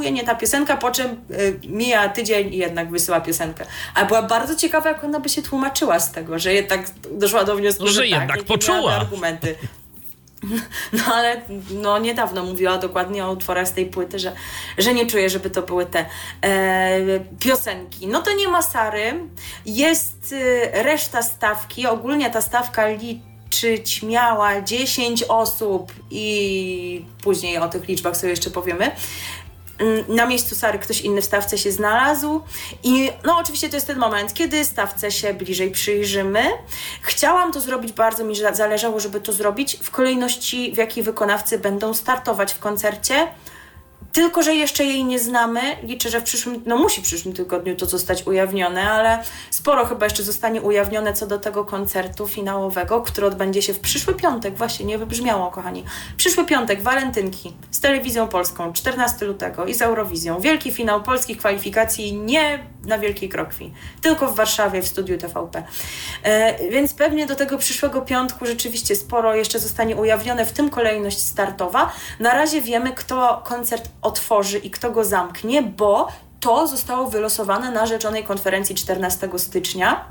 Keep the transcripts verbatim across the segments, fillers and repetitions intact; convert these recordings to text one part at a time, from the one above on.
wysłuchuje nie ta piosenka, po czym y, mija tydzień i jednak wysyła piosenkę. A była bardzo ciekawa, jak ona by się tłumaczyła z tego, że jednak doszła do wniosku, no, że, że jednak tak, poczuła argumenty. No ale no, niedawno mówiła dokładnie o utworach z tej płyty, że, że nie czuje, żeby to były te e, piosenki. No to nie ma Sary. Jest e, reszta stawki. Ogólnie ta stawka liczyć miała dziesięć osób i później o tych liczbach sobie jeszcze powiemy. Na miejscu Sary ktoś inny w stawce się znalazł i no oczywiście to jest ten moment, kiedy stawce się bliżej przyjrzymy. Chciałam to zrobić, bardzo mi zależało, żeby to zrobić w kolejności, w jakiej wykonawcy będą startować w koncercie. Tylko że jeszcze jej nie znamy. Liczę, że w przyszłym, no musi w przyszłym tygodniu to zostać ujawnione, ale sporo chyba jeszcze zostanie ujawnione co do tego koncertu finałowego, który odbędzie się w przyszły piątek. Właśnie, nie wybrzmiało, kochani. Przyszły piątek, walentynki z Telewizją Polską, czternastego lutego i z Eurowizją. Wielki finał polskich kwalifikacji, nie na Wielkiej Krokwi, tylko w Warszawie, w studiu T V P. E, więc pewnie do tego przyszłego piątku rzeczywiście sporo jeszcze zostanie ujawnione, w tym kolejność startowa. Na razie wiemy, kto koncert otworzy i kto go zamknie, bo to zostało wylosowane na rzeczonej konferencji czternastego stycznia.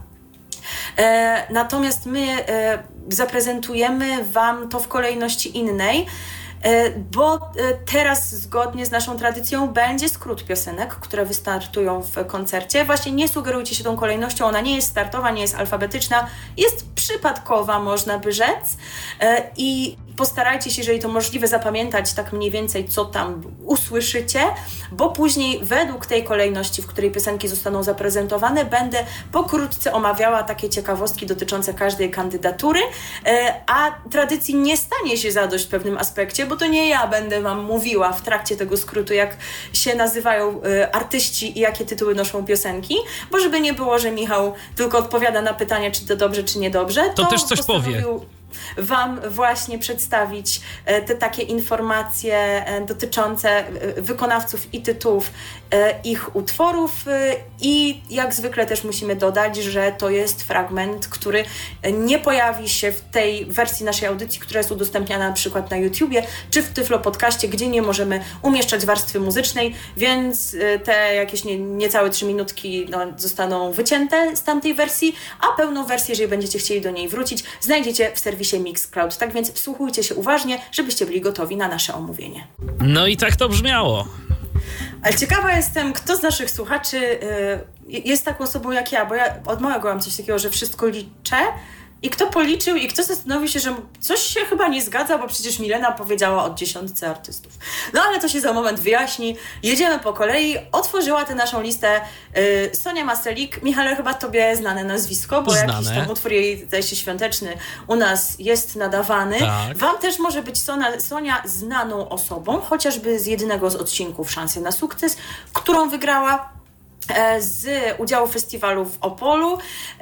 E, natomiast my e, zaprezentujemy Wam to w kolejności innej, e, bo e, teraz zgodnie z naszą tradycją będzie skrót piosenek, które wystartują w koncercie. Właśnie nie sugerujcie się tą kolejnością, ona nie jest startowa, nie jest alfabetyczna, jest przypadkowa, można by rzec. E, I postarajcie się, jeżeli to możliwe, zapamiętać tak mniej więcej, co tam usłyszycie, bo później według tej kolejności, w której piosenki zostaną zaprezentowane, będę pokrótce omawiała takie ciekawostki dotyczące każdej kandydatury, a tradycji nie stanie się zadość w pewnym aspekcie, bo to nie ja będę Wam mówiła w trakcie tego skrótu, jak się nazywają artyści i jakie tytuły noszą piosenki, bo żeby nie było, że Michał tylko odpowiada na pytanie, czy to dobrze, czy niedobrze, to, to też coś powie. Wam właśnie przedstawić te takie informacje dotyczące wykonawców i tytułów ich utworów i jak zwykle też musimy dodać, że to jest fragment, który nie pojawi się w tej wersji naszej audycji, która jest udostępniana na przykład na YouTubie czy w Tyflo Podcaście, gdzie nie możemy umieszczać warstwy muzycznej, więc te jakieś nie, niecałe trzy minutki no, zostaną wycięte z tamtej wersji, a pełną wersję, jeżeli będziecie chcieli do niej wrócić, znajdziecie w serwisie Mixcloud. Tak więc wsłuchujcie się uważnie, żebyście byli gotowi na nasze omówienie. No i tak to brzmiało. Ale ciekawa jestem, kto z naszych słuchaczy y, jest taką osobą jak ja, bo ja od małego mam coś takiego, że wszystko liczę i kto policzył i kto zastanowił się, że coś się chyba nie zgadza, bo przecież Milena powiedziała o dziesiątce artystów. No ale to się za moment wyjaśni. Jedziemy po kolei. Otworzyła tę naszą listę y, Sonia Maselik. Michale, chyba tobie znane nazwisko, bo znane. Jakiś tam utwór jej, zdaje się, świąteczny u nas jest nadawany. Tak. Wam też może być Sonia, Sonia znaną osobą, chociażby z jednego z odcinków Szansy na sukces, którą wygrała z udziału festiwalu w Opolu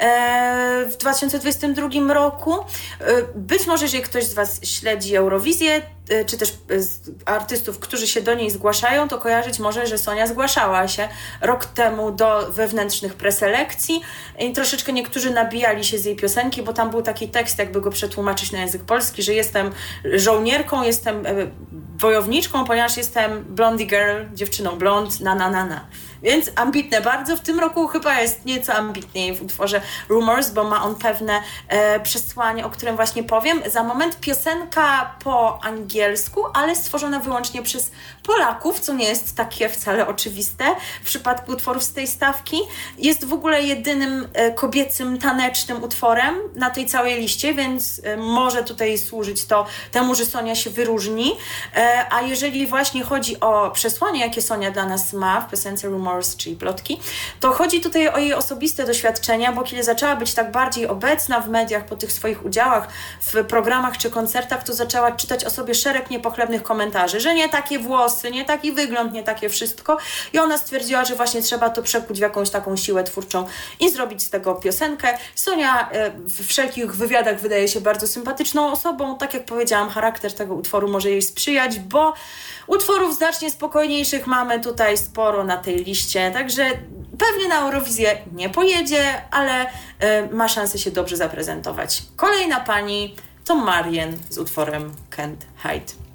w dwa tysiące dwudziestym drugim roku. Być może, jeżeli ktoś z Was śledzi Eurowizję, czy też artystów, którzy się do niej zgłaszają, to kojarzyć może, że Sonia zgłaszała się rok temu do wewnętrznych preselekcji i troszeczkę niektórzy nabijali się z jej piosenki, bo tam był taki tekst, jakby go przetłumaczyć na język polski, że jestem żołnierką, jestem wojowniczką, ponieważ jestem blondie girl, dziewczyną blond, na na na na. Więc ambitne bardzo. W tym roku chyba jest nieco ambitniej w utworze Rumors, bo ma on pewne e, przesłanie, o którym właśnie powiem. Za moment piosenka po angielsku, ale stworzona wyłącznie przez Polaków, co nie jest takie wcale oczywiste w przypadku utworów z tej stawki. Jest w ogóle jedynym e, kobiecym, tanecznym utworem na tej całej liście, więc e, może tutaj służyć to temu, że Sonia się wyróżni. E, a jeżeli właśnie chodzi o przesłanie, jakie Sonia dla nas ma w piosence Rumors, czyli plotki, to chodzi tutaj o jej osobiste doświadczenia, bo kiedy zaczęła być tak bardziej obecna w mediach po tych swoich udziałach w programach czy koncertach, to zaczęła czytać o sobie szereg niepochlebnych komentarzy, że nie takie włosy, nie taki wygląd, nie takie wszystko i ona stwierdziła, że właśnie trzeba to przekuć w jakąś taką siłę twórczą i zrobić z tego piosenkę. Sonia w wszelkich wywiadach wydaje się bardzo sympatyczną osobą, tak jak powiedziałam, charakter tego utworu może jej sprzyjać, bo utworów znacznie spokojniejszych mamy tutaj sporo na tej liście, także pewnie na Eurowizję nie pojedzie, ale y, ma szansę się dobrze zaprezentować. Kolejna pani to Marian z utworem Can't Hide.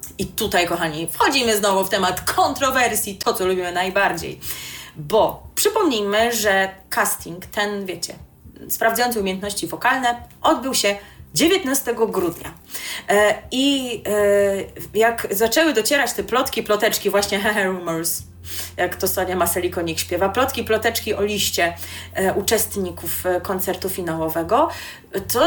I tutaj, kochani, wchodzimy znowu w temat kontrowersji, to co lubimy najbardziej. Bo przypomnijmy, że casting, ten wiecie, sprawdzający umiejętności wokalne, odbył się dziewiętnastego grudnia. E, I e, jak zaczęły docierać te plotki, ploteczki, właśnie hehe rumors, jak to Sonia Maselikonik śpiewa, plotki, ploteczki o liście e, uczestników e, koncertu finałowego, to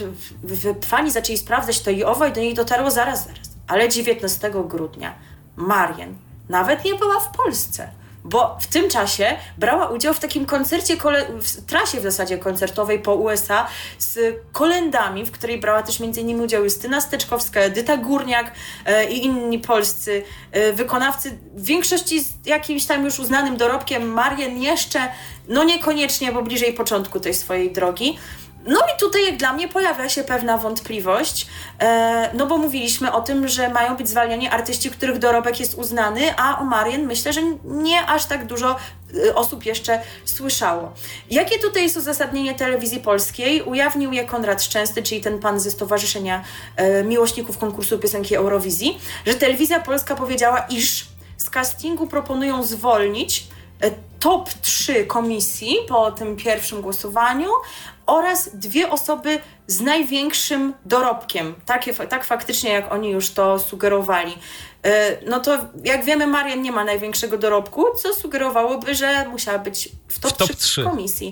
w, w, fani zaczęli sprawdzać to i owo i do niej dotarło zaraz, zaraz. Ale dziewiętnastego grudnia Marian nawet nie była w Polsce, bo w tym czasie brała udział w takim koncercie, w trasie w zasadzie koncertowej po U S A z kolendami, w której brała też między innymi udział Justyna Steczkowska, Edyta Górniak e, i inni polscy e, wykonawcy, w większości z jakimś tam już uznanym dorobkiem. Marian jeszcze, no niekoniecznie, bo bliżej początku tej swojej drogi. No i tutaj jak dla mnie pojawia się pewna wątpliwość, e, no bo mówiliśmy o tym, że mają być zwalniani artyści, których dorobek jest uznany, a o Marian myślę, że nie aż tak dużo e, osób jeszcze słyszało. Jakie tutaj jest uzasadnienie Telewizji Polskiej? Ujawnił je Konrad Szczęsny, czyli ten pan ze Stowarzyszenia e, Miłośników Konkursu Piosenki Eurowizji, że Telewizja Polska powiedziała, iż z castingu proponują zwolnić e, top trzy komisji po tym pierwszym głosowaniu oraz dwie osoby z największym dorobkiem. Takie, tak faktycznie, jak oni już to sugerowali. No to jak wiemy, Marian nie ma największego dorobku, co sugerowałoby, że musiała być w top, w top trzy komisji.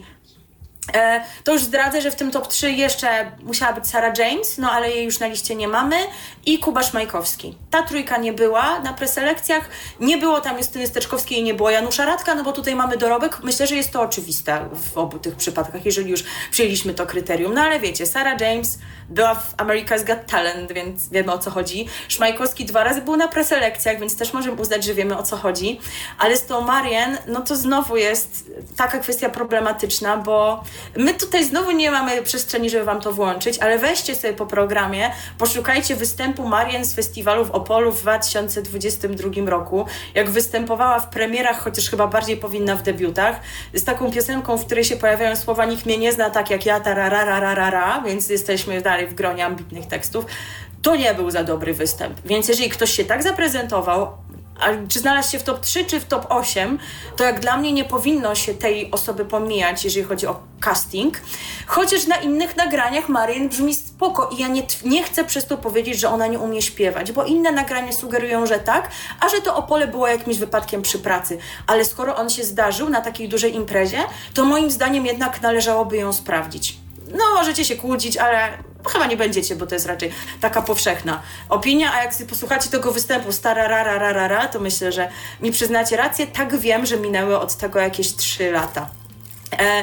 E, to już zdradzę, że w tym top trzy jeszcze musiała być Sarah James, no ale jej już na liście nie mamy, i Kuba Szmajkowski. Ta trójka nie była na preselekcjach, nie było tam Justyny Steczkowskiej i nie było Janusza Radka, no bo tutaj mamy dorobek. Myślę, że jest to oczywiste w obu tych przypadkach, jeżeli już przyjęliśmy to kryterium. No ale wiecie, Sarah James była w America's Got Talent, więc wiemy, o co chodzi. Szmajkowski dwa razy był na preselekcjach, więc też możemy uznać, że wiemy, o co chodzi. Ale z tą Marian, no to znowu jest taka kwestia problematyczna, bo my tutaj znowu nie mamy przestrzeni, żeby wam to włączyć, ale weźcie sobie po programie, poszukajcie występu Marian z festiwalu w Opolu w dwa tysiące dwudziestym drugim roku, jak występowała w premierach, chociaż chyba bardziej powinna w debiutach, z taką piosenką, w której się pojawiają słowa "nikt mnie nie zna tak jak ja, tararararara", więc jesteśmy dalej w gronie ambitnych tekstów. To nie był za dobry występ, więc jeżeli ktoś się tak zaprezentował, a czy znalazł się w top trzy czy w top osiem, to jak dla mnie nie powinno się tej osoby pomijać, jeżeli chodzi o casting. Chociaż na innych nagraniach Marian brzmi spoko i ja nie, nie chcę przez to powiedzieć, że ona nie umie śpiewać, bo inne nagrania sugerują, że tak, a że to Opole było jakimś wypadkiem przy pracy. Ale skoro on się zdarzył na takiej dużej imprezie, to moim zdaniem jednak należałoby ją sprawdzić. No, możecie się kłócić, ale chyba nie będziecie, bo to jest raczej taka powszechna opinia, a jak sobie posłuchacie tego występu stararararara, to myślę, że mi przyznacie rację. Tak, wiem, że minęły od tego jakieś trzy lata. E,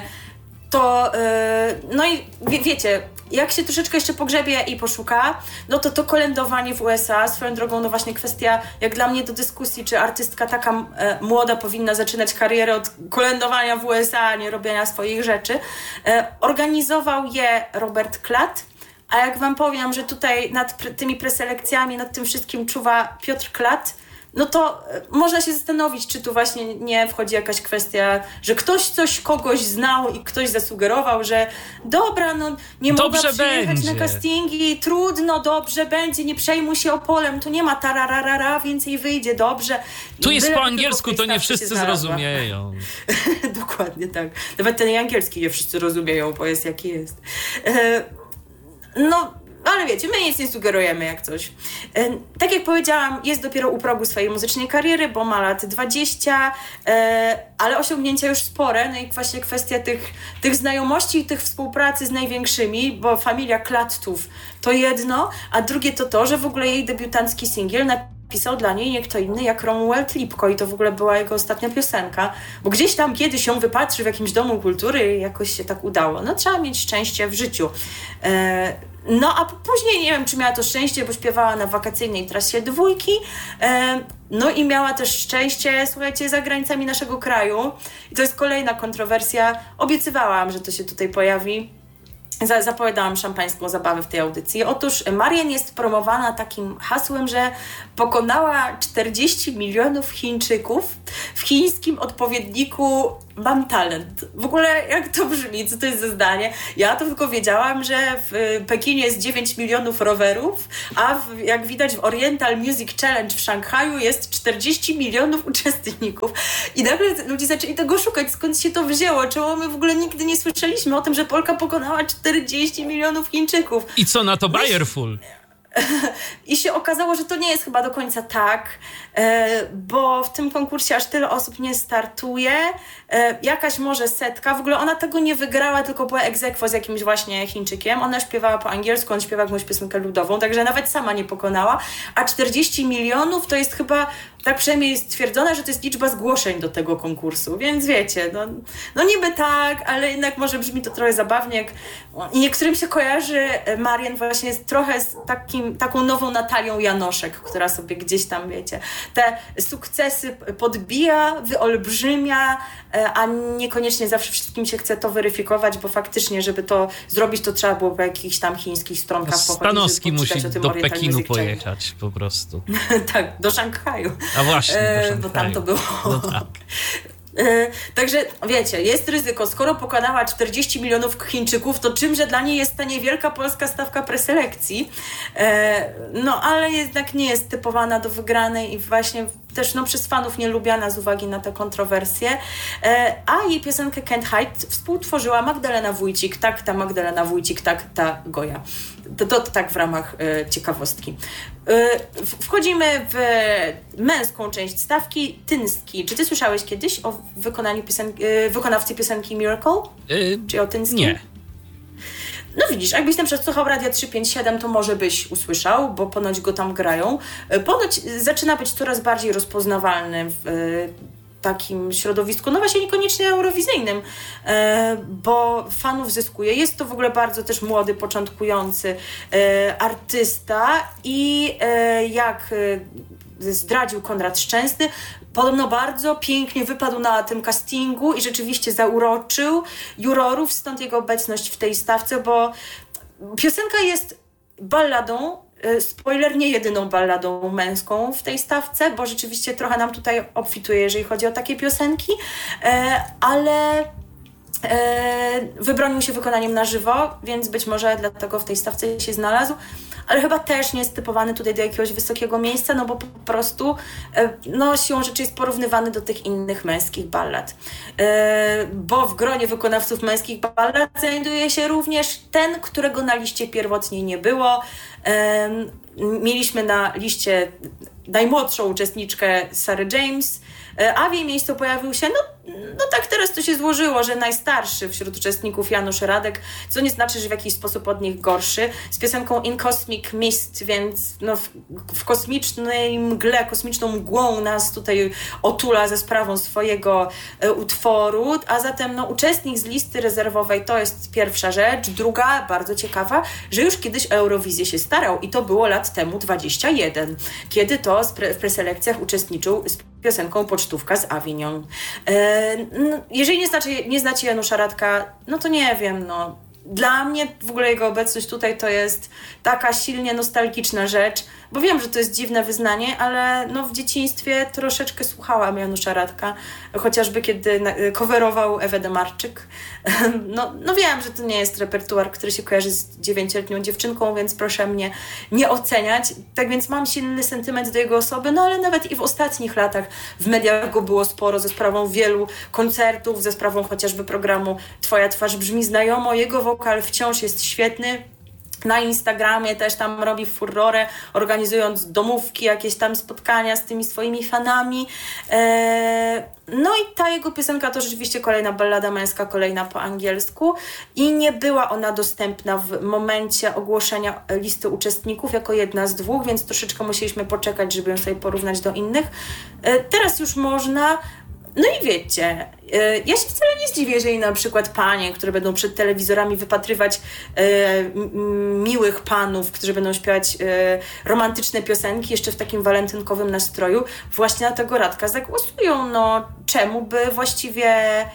to, e, no i wie, wiecie, jak się troszeczkę jeszcze pogrzebie i poszuka, no to to kolędowanie w U S A, swoją drogą, no właśnie kwestia, jak dla mnie do dyskusji, czy artystka taka e, młoda powinna zaczynać karierę od kolędowania w U S A, a nie robienia swoich rzeczy. E, organizował je Robert Klatt, a jak wam powiem, że tutaj nad pre- tymi preselekcjami, nad tym wszystkim czuwa Piotr Klatt, no to e, można się zastanowić, czy tu właśnie nie wchodzi jakaś kwestia, że ktoś coś kogoś znał i ktoś zasugerował, że dobra, no nie mogła przyjechać będzie. na castingi, trudno, dobrze będzie, nie przejmuj się Opolem, tu nie ma tarararara, więcej wyjdzie, dobrze. Tu jest po angielsku, to nie wszyscy zrozumieją. Dokładnie tak. Nawet ten angielski nie wszyscy rozumieją, bo jest jaki jest. E, no... Ale wiecie, my nic nie sugerujemy jak coś. E, tak jak powiedziałam, jest dopiero u progu swojej muzycznej kariery, bo ma lat dwadzieścia, e, ale osiągnięcia już spore. No i właśnie kwestia tych, tych znajomości i tych współpracy z największymi, bo familia Klattów to jedno, a drugie to to, że w ogóle jej debiutancki singiel napisał dla niej nie kto inny jak Romuald Lipko i to w ogóle była jego ostatnia piosenka, bo gdzieś tam kiedyś ją wypatrzy w jakimś domu kultury i jakoś się tak udało. No trzeba mieć szczęście w życiu. E, No a później nie wiem, czy miała to szczęście, bo śpiewała na wakacyjnej trasie dwójki, no i miała też szczęście, słuchajcie, za granicami naszego kraju. I to jest kolejna kontrowersja. Obiecywałam, że to się tutaj pojawi. Zapowiadałam szampańską zabawę w tej audycji. Otóż Marian jest promowana takim hasłem, że pokonała czterdzieści milionów Chińczyków w chińskim odpowiedniku Mam talent. W ogóle jak to brzmi, co to jest za zdanie? Ja to tylko wiedziałam, że w Pekinie jest dziewięć milionów rowerów, a w, jak widać w Oriental Music Challenge w Szanghaju jest czterdzieści milionów uczestników. I nagle ludzie zaczęli tego szukać, skąd się to wzięło, czemu my w ogóle nigdy nie słyszeliśmy o tym, że Polka pokonała czterdzieści milionów Chińczyków. I co na to Bayerful? I się okazało, że to nie jest chyba do końca tak, bo w tym konkursie aż tyle osób nie startuje. Jakaś może setka. W ogóle ona tego nie wygrała, tylko była ex aequo z jakimś właśnie Chińczykiem. Ona śpiewała po angielsku, on śpiewał jakąś piosenkę ludową, także nawet sama nie pokonała. A czterdzieści milionów to jest chyba, tak przynajmniej jest stwierdzone, że to jest liczba zgłoszeń do tego konkursu. Więc wiecie, no, no niby tak, ale jednak może brzmi to trochę zabawnie. Jak, i niektórym się kojarzy Marian właśnie z, trochę z takim, taką nową Natalią Janoszek, która sobie gdzieś tam, wiecie, te sukcesy podbija, wyolbrzymia, a niekoniecznie zawsze wszystkim się chce to weryfikować, bo faktycznie, żeby to zrobić, to trzeba było po jakichś tam chińskich stronkach pochodzić. Stanowski musi do Pekinu pojechać po prostu. Tak, do Szanghaju. A właśnie, do Szanghaju. Bo tam to było. No tak. Także wiecie, jest ryzyko, skoro pokonała czterdzieści milionów Chińczyków, to czymże dla niej jest ta niewielka polska stawka preselekcji, no ale jednak nie jest typowana do wygranej i właśnie też no, przez fanów nielubiana z uwagi na te kontrowersje, a jej piosenkę Can't Hide współtworzyła Magdalena Wójcik, tak ta Magdalena Wójcik, tak ta Goja. To, to, to tak w ramach y, ciekawostki. Y, wchodzimy w męską część stawki, Tyński. Czy ty słyszałeś kiedyś o wykonaniu piosenki, y, wykonawcy piosenki Miracle? Yy, Czy o Tyńskim? Nie. No widzisz, jakbyś tam przed słuchał Radia trzysta pięćdziesiąt siedem, to może byś usłyszał, bo ponoć go tam grają. Ponoć zaczyna być coraz bardziej rozpoznawalny w y, takim środowisku, no właśnie niekoniecznie eurowizyjnym, e, bo fanów zyskuje. Jest to w ogóle bardzo też młody, początkujący e, artysta i e, jak e, zdradził Konrad Szczęsny, podobno bardzo pięknie wypadł na tym castingu i rzeczywiście zauroczył jurorów, stąd jego obecność w tej stawce, bo piosenka jest balladą, spoiler, nie jedyną balladą męską w tej stawce, bo rzeczywiście trochę nam tutaj obfituje, jeżeli chodzi o takie piosenki, ale wybronił się wykonaniem na żywo, więc być może dlatego w tej stawce się znalazł, ale chyba też nie jest typowany tutaj do jakiegoś wysokiego miejsca, no bo po prostu no, siłą rzeczy jest porównywany do tych innych męskich ballad. Bo w gronie wykonawców męskich ballad znajduje się również ten, którego na liście pierwotnie nie było. Mieliśmy na liście najmłodszą uczestniczkę Sarah James, a w jej miejscu pojawił się, no, no tak teraz to się złożyło, że najstarszy wśród uczestników Janusz Radek, co nie znaczy, że w jakiś sposób od nich gorszy, z piosenką In Cosmic Mist, więc no, w, w kosmicznej mgle, kosmiczną mgłą nas tutaj otula ze sprawą swojego e, utworu, a zatem no, uczestnik z listy rezerwowej to jest pierwsza rzecz. Druga, bardzo ciekawa, że już kiedyś o Eurowizję się starał i to było lat temu dwadzieścia jeden, kiedy to w preselekcjach uczestniczył z piosenką Pocztówka z Avignon. E, no, jeżeli nie znacie, nie znacie Janusza Radka, no to nie wiem, no. Dla mnie w ogóle jego obecność tutaj to jest taka silnie nostalgiczna rzecz, bo wiem, że to jest dziwne wyznanie, ale no w dzieciństwie troszeczkę słuchałam Janusza Radka, chociażby kiedy coverował Ewę Demarczyk. No, no wiem, że to nie jest repertuar, który się kojarzy z dziewięcioletnią dziewczynką, więc proszę mnie nie oceniać. Tak więc mam silny sentyment do jego osoby, no ale nawet i w ostatnich latach w mediach go było sporo ze sprawą wielu koncertów, ze sprawą chociażby programu Twoja twarz brzmi znajomo. Jego wokal wciąż jest świetny. Na Instagramie też tam robi furorę, organizując domówki, jakieś tam spotkania z tymi swoimi fanami. Eee, no i ta jego piosenka to rzeczywiście kolejna ballada męska, kolejna po angielsku i nie była ona dostępna w momencie ogłoszenia listy uczestników jako jedna z dwóch, więc troszeczkę musieliśmy poczekać, żeby ją sobie porównać do innych. Eee, teraz już można. No i wiecie, ja się wcale nie zdziwię, jeżeli na przykład panie, które będą przed telewizorami wypatrywać e, miłych panów, którzy będą śpiewać e, romantyczne piosenki jeszcze w takim walentynkowym nastroju, właśnie na tego Radka zagłosują. No czemu by właściwie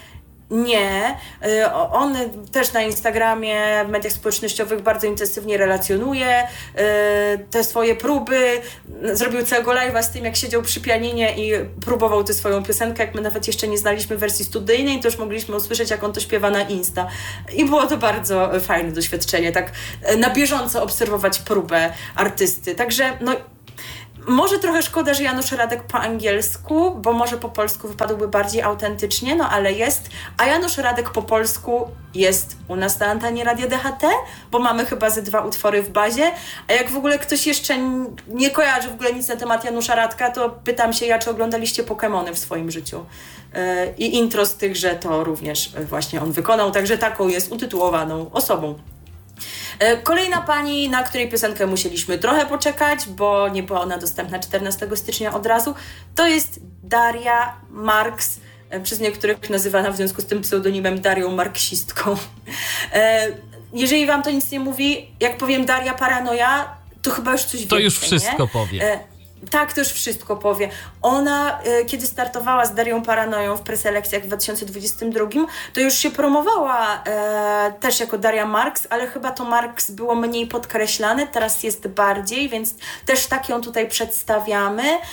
Nie. On też na Instagramie, w mediach społecznościowych bardzo intensywnie relacjonuje te swoje próby. Zrobił całego live'a z tym, jak siedział przy pianinie i próbował tę swoją piosenkę. Jak my nawet jeszcze nie znaliśmy wersji studyjnej, to już mogliśmy usłyszeć, jak on to śpiewa na Insta. I było to bardzo fajne doświadczenie, tak na bieżąco obserwować próbę artysty. Także no może trochę szkoda, że Janusz Radek po angielsku, bo może po polsku wypadłby bardziej autentycznie, no ale jest. A Janusz Radek po polsku jest u nas na antenie Radia D H T, bo mamy chyba ze dwa utwory w bazie. A jak w ogóle ktoś jeszcze nie kojarzy w ogóle nic na temat Janusza Radka, to pytam się ja, czy oglądaliście Pokemony w swoim życiu. I intro z tychże to również właśnie on wykonał, także taką jest utytułowaną osobą. Kolejna pani, na której piosenkę musieliśmy trochę poczekać, bo nie była ona dostępna czternastego stycznia od razu, to jest Daria Marks, przez niektórych nazywana w związku z tym pseudonimem Darią Marksistką. Jeżeli wam to nic nie mówi, jak powiem Daria Paranoja, to chyba już coś To więcej, już wszystko nie? powie. Tak, to już wszystko powie. Ona, y, kiedy startowała z Darią Paranoją w preselekcjach w dwa tysiące dwudziestym drugim, to już się promowała y, też jako Daria Marks, ale chyba to Marks było mniej podkreślane, teraz jest bardziej, więc też tak ją tutaj przedstawiamy. Y,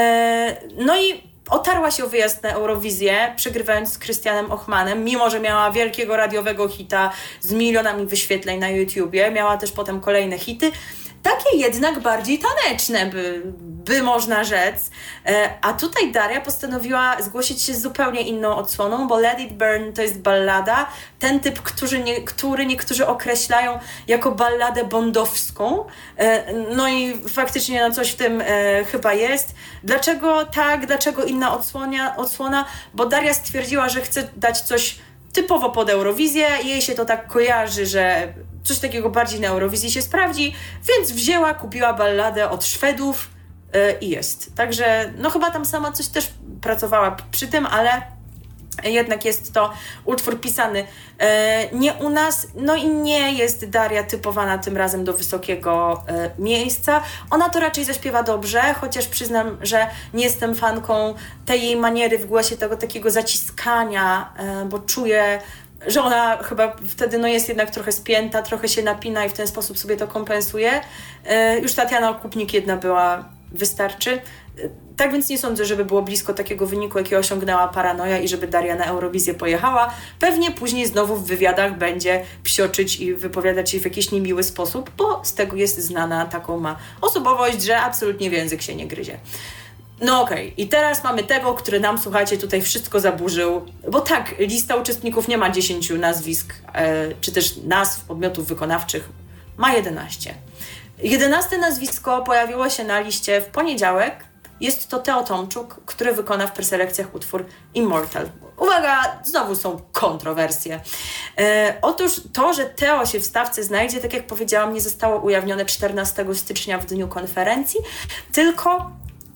no i otarła się o wyjazd na Eurowizję, przegrywając z Krystianem Ochmanem, mimo że miała wielkiego radiowego hita z milionami wyświetleń na YouTubie. Miała też potem kolejne hity. Takie jednak bardziej taneczne, by, by można rzec. A tutaj Daria postanowiła zgłosić się z zupełnie inną odsłoną, bo Let It Burn to jest ballada. Ten typ, który, nie, który niektórzy określają jako balladę bondowską. No i faktycznie no coś w tym e, chyba jest. Dlaczego tak? Dlaczego inna odsłonia, odsłona? Bo Daria stwierdziła, że chce dać coś typowo pod Eurowizję. Jej się to tak kojarzy, że coś takiego bardziej na Eurowizji się sprawdzi, więc wzięła, kupiła balladę od Szwedów yy, i jest. Także no chyba tam sama coś też pracowała przy tym, ale jednak jest to utwór pisany yy, nie u nas, no i nie jest Daria typowana tym razem do wysokiego yy, miejsca. Ona to raczej zaśpiewa dobrze, chociaż przyznam, że nie jestem fanką tej jej maniery w głosie, tego takiego zaciskania, yy, bo czuję, że ona chyba wtedy no jest jednak trochę spięta, trochę się napina i w ten sposób sobie to kompensuje. Yy, już Tatiana Okupnik jedna była, wystarczy. Yy, tak więc nie sądzę, żeby było blisko takiego wyniku, jaki osiągnęła Paranoja i żeby Daria na Eurowizję pojechała. Pewnie później znowu w wywiadach będzie psioczyć i wypowiadać się w jakiś niemiły sposób, bo z tego jest znana, taką ma osobowość, że absolutnie w język się nie gryzie. No okej, okay. I teraz mamy tego, który nam, słuchajcie, tutaj wszystko zaburzył, bo tak, lista uczestników nie ma dziesięciu nazwisk, e, czy też nazw podmiotów wykonawczych, ma jedenaście. Jedenaste nazwisko pojawiło się na liście w poniedziałek. Jest to Teo Tomczuk, który wykona w preselekcjach utwór Immortal. Uwaga, znowu są kontrowersje. E, otóż to, że Teo się w stawce znajdzie, tak jak powiedziałam, nie zostało ujawnione czternastego stycznia w dniu konferencji, tylko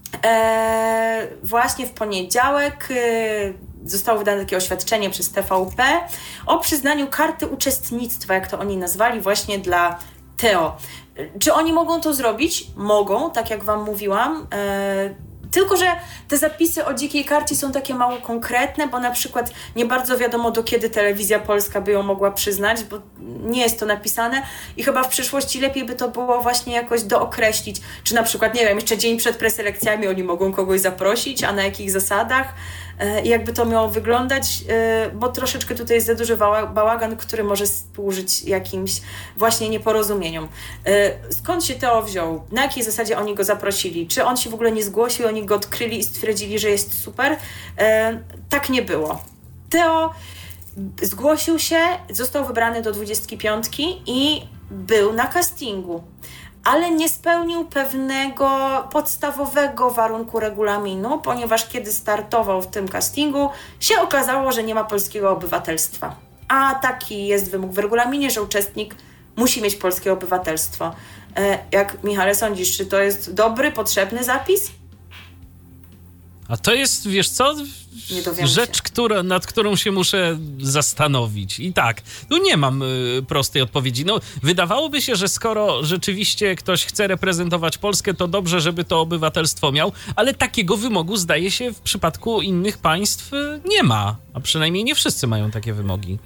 e, właśnie w poniedziałek e, zostało wydane takie oświadczenie przez T V P o przyznaniu karty uczestnictwa, jak to oni nazwali, właśnie dla Teo. Czy oni mogą to zrobić? Mogą, tak jak wam mówiłam. E, tylko że te zapisy o dzikiej karcie są takie mało konkretne, bo na przykład nie bardzo wiadomo, do kiedy Telewizja Polska by ją mogła przyznać, bo nie jest to napisane i chyba w przyszłości lepiej by to było właśnie jakoś dookreślić. Czy na przykład, nie wiem, jeszcze dzień przed preselekcjami oni mogą kogoś zaprosić, a na jakich zasadach? I jakby to miało wyglądać, bo troszeczkę tutaj jest za duży bałagan, który może służyć jakimś właśnie nieporozumieniom. Skąd się Teo wziął? Na jakiej zasadzie oni go zaprosili? Czy on się w ogóle nie zgłosił, oni go odkryli i stwierdzili, że jest super? Tak nie było. Teo zgłosił się, został wybrany do dwudziestki piątki i był na castingu, ale nie spełnił pewnego podstawowego warunku regulaminu, ponieważ kiedy startował w tym castingu, się okazało, że nie ma polskiego obywatelstwa. A taki jest wymóg w regulaminie, że uczestnik musi mieć polskie obywatelstwo. Jak, Michale, sądzisz, czy to jest dobry, potrzebny zapis? A to jest, wiesz co, rzecz, się. Która, nad którą się muszę zastanowić. I tak, tu nie mam y, prostej odpowiedzi. No, wydawałoby się, że skoro rzeczywiście ktoś chce reprezentować Polskę, to dobrze, żeby to obywatelstwo miał, ale takiego wymogu, zdaje się, w przypadku innych państw y, nie ma. A przynajmniej nie wszyscy mają takie wymogi.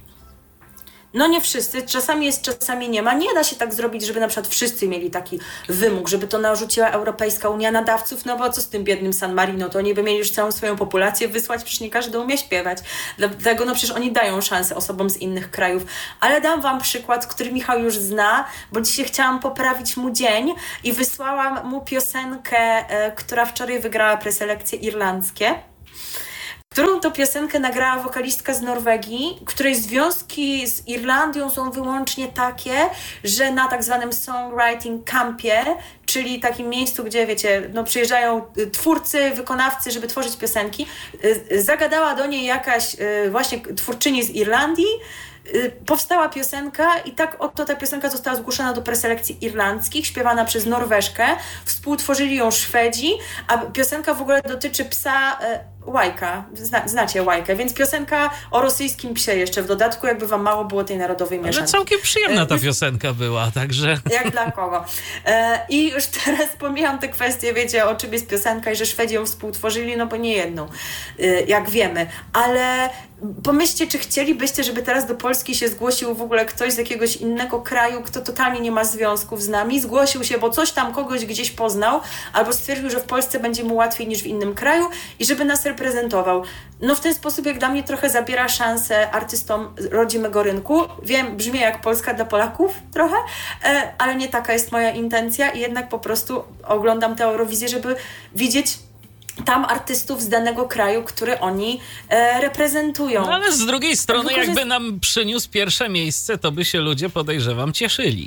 No nie wszyscy, czasami jest, czasami nie ma. Nie da się tak zrobić, żeby na przykład wszyscy mieli taki wymóg, żeby to narzuciła Europejska Unia Nadawców, no bo co z tym biednym San Marino, to oni by mieli już całą swoją populację wysłać, przecież nie każdy umie śpiewać. Dlatego no przecież oni dają szansę osobom z innych krajów. Ale dam wam przykład, który Michał już zna, bo dzisiaj chciałam poprawić mu dzień i wysłałam mu piosenkę, e, która wczoraj wygrała preselekcje irlandzkie. Którą to piosenkę nagrała wokalistka z Norwegii, której związki z Irlandią są wyłącznie takie, że na tak zwanym songwriting campie, czyli takim miejscu, gdzie wiecie, no przyjeżdżają twórcy, wykonawcy, żeby tworzyć piosenki, zagadała do niej jakaś właśnie twórczyni z Irlandii, powstała piosenka i tak oto ta piosenka została zgłoszona do preselekcji irlandzkich, śpiewana przez Norweżkę, współtworzyli ją Szwedzi, a piosenka w ogóle dotyczy psa Łajka, Zna, znacie Łajkę, więc piosenka o rosyjskim psie jeszcze w dodatku, jakby wam mało było tej narodowej mieszanki. Ale całkiem przyjemna ta piosenka była, także... Jak dla kogo. E, I już teraz pomijam te kwestie, wiecie, o czym jest piosenka i że Szwedzi ją współtworzyli, no bo nie jedną, e, jak wiemy, ale pomyślcie, czy chcielibyście, żeby teraz do Polski się zgłosił w ogóle ktoś z jakiegoś innego kraju, kto totalnie nie ma związków z nami, zgłosił się, bo coś tam kogoś gdzieś poznał, albo stwierdził, że w Polsce będzie mu łatwiej niż w innym kraju i żeby nas reprezentował. No w ten sposób, jak dla mnie, trochę zabiera szansę artystom rodzimego rynku. Wiem, brzmi jak Polska dla Polaków trochę, ale nie taka jest moja intencja i jednak po prostu oglądam tę Eurowizję, żeby widzieć tam artystów z danego kraju, który oni e, reprezentują. No ale z drugiej strony, Tylko, jakby że... nam przyniósł pierwsze miejsce, to by się ludzie, podejrzewam, cieszyli.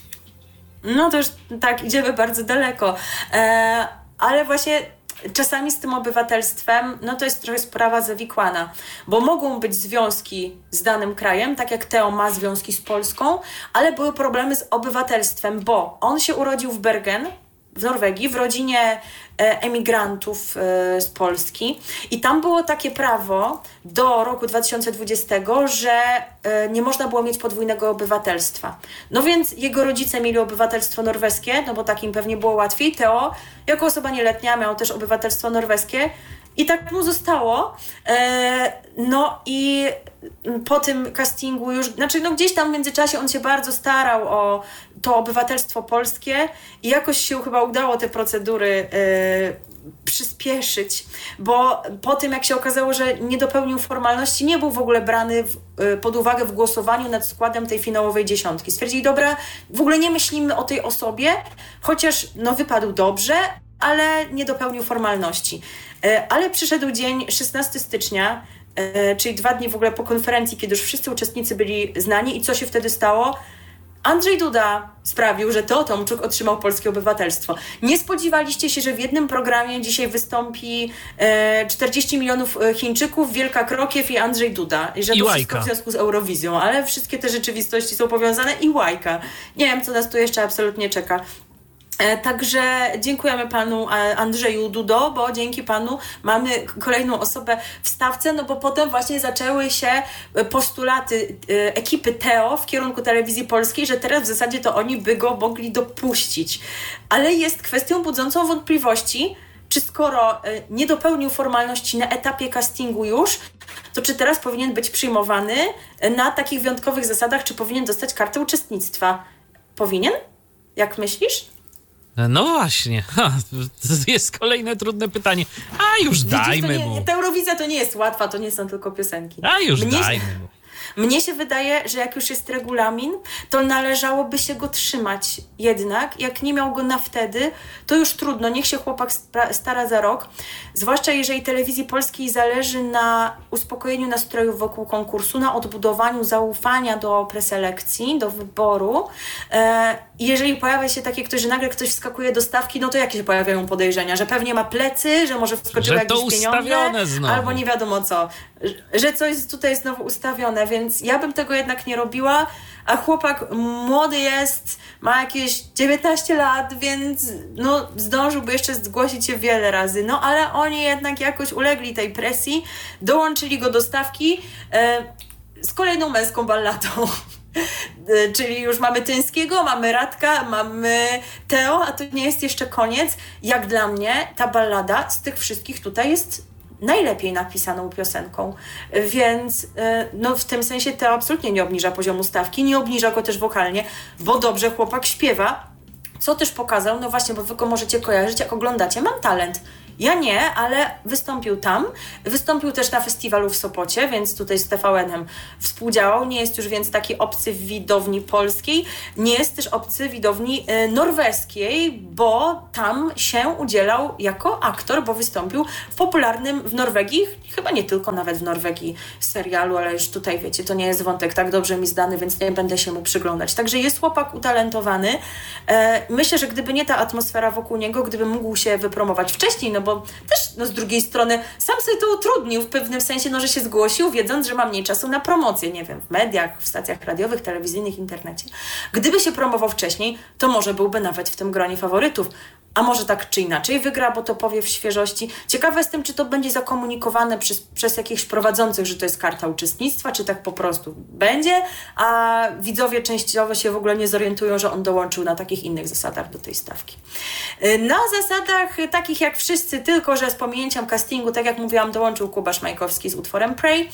No to już tak, idziemy bardzo daleko. E, ale właśnie czasami z tym obywatelstwem, no to jest trochę sprawa zawikłana, bo mogą być związki z danym krajem, tak jak Teo ma związki z Polską, ale były problemy z obywatelstwem, bo on się urodził w Bergen, w Norwegii, w rodzinie emigrantów z Polski i tam było takie prawo do roku dwa tysiące dwudziestego, że nie można było mieć podwójnego obywatelstwa. No więc jego rodzice mieli obywatelstwo norweskie, no bo tak im pewnie było łatwiej. Teo, jako osoba nieletnia, miał też obywatelstwo norweskie i tak mu zostało. No i po tym castingu już, znaczy no gdzieś tam w międzyczasie on się bardzo starał o to obywatelstwo polskie i jakoś się chyba udało te procedury yy, przyspieszyć, bo po tym jak się okazało, że nie dopełnił formalności, nie był w ogóle brany w, yy, pod uwagę w głosowaniu nad składem tej finałowej dziesiątki. Stwierdzili, dobra, w ogóle nie myślimy o tej osobie, chociaż no wypadł dobrze, ale nie dopełnił formalności. Yy, ale przyszedł dzień szesnastego stycznia, yy, czyli dwa dni w ogóle po konferencji, kiedy już wszyscy uczestnicy byli znani i co się wtedy stało? Andrzej Duda sprawił, że Teo Tomczuk otrzymał polskie obywatelstwo. Nie spodziewaliście się, że w jednym programie dzisiaj wystąpi e, czterdzieści milionów Chińczyków, Wielka Krokiew i Andrzej Duda. I że I to Łajka. wszystko w związku z Eurowizją, ale wszystkie te rzeczywistości są powiązane i Łajka. Nie wiem, co nas tu jeszcze absolutnie czeka. Także dziękujemy panu Andrzeju Dudo, bo dzięki panu mamy kolejną osobę w stawce, no bo potem właśnie zaczęły się postulaty ekipy Teo w kierunku telewizji polskiej, że teraz w zasadzie to oni by go mogli dopuścić. Ale jest kwestią budzącą wątpliwości, czy skoro nie dopełnił formalności na etapie castingu już, to czy teraz powinien być przyjmowany na takich wyjątkowych zasadach, czy powinien dostać kartę uczestnictwa? Powinien? Jak myślisz? No właśnie, ha, to jest kolejne trudne pytanie. A już Widzisz, dajmy to nie, mu. Ta Eurowizja to nie jest łatwa, to nie są tylko piosenki. A już Mnie dajmy się, mu. Mnie się wydaje, że jak już jest regulamin, to należałoby się go trzymać jednak. Jak nie miał go na wtedy, to już trudno, niech się chłopak stara za rok. Zwłaszcza jeżeli telewizji polskiej zależy na uspokojeniu nastrojów wokół konkursu, na odbudowaniu zaufania do preselekcji, do wyboru. Jeżeli pojawia się takie ktoś, że nagle ktoś wskakuje do stawki, no to jakie się pojawiają podejrzenia? Że pewnie ma plecy, że może wskoczyły jakieś pieniądze, znowu. albo nie wiadomo co. Że coś tutaj jest znowu ustawione, więc więc ja bym tego jednak nie robiła, a chłopak młody jest, ma jakieś dziewiętnaście lat, więc no zdążyłby jeszcze zgłosić się wiele razy, no ale oni jednak jakoś ulegli tej presji, dołączyli go do stawki e, z kolejną męską balladą. Czyli już mamy Tyńskiego, mamy Radka, mamy Teo, a to nie jest jeszcze koniec. Jak dla mnie ta ballada z tych wszystkich tutaj jest najlepiej napisaną piosenką, więc no w tym sensie Teo absolutnie nie obniża poziomu stawki, nie obniża go też wokalnie, bo dobrze chłopak śpiewa, co też pokazał, no właśnie, bo wy go możecie kojarzyć, jak oglądacie Mam Talent. Ja nie, ale wystąpił tam, wystąpił też na festiwalu w Sopocie, więc tutaj z T V N-em współdziałał, nie jest już więc taki obcy w widowni polskiej, nie jest też obcy w widowni y, norweskiej, bo tam się udzielał jako aktor, bo wystąpił w popularnym w Norwegii, chyba nie tylko nawet w Norwegii serialu, ale już tutaj wiecie, to nie jest wątek tak dobrze mi zdany, więc nie będę się mu przyglądać. Także jest chłopak utalentowany. E, myślę, że gdyby nie ta atmosfera wokół niego, gdyby mógł się wypromować wcześniej, no bo też no z drugiej strony sam sobie to utrudnił w pewnym sensie, no że się zgłosił, wiedząc, że ma mniej czasu na promocję, nie wiem, w mediach, w stacjach radiowych, telewizyjnych, internecie. Gdyby się promował wcześniej, to może byłby nawet w tym gronie faworytów. A może tak czy inaczej wygra, bo to powie w świeżości. Ciekawa jestem, czy to będzie zakomunikowane przez, przez jakichś prowadzących, że to jest karta uczestnictwa, czy tak po prostu będzie, a widzowie częściowo się w ogóle nie zorientują, że on dołączył na takich innych zasadach do tej stawki. Na zasadach takich jak wszyscy, tylko że z pominięciem castingu, tak jak mówiłam, dołączył Kuba Szmajkowski z utworem Pray.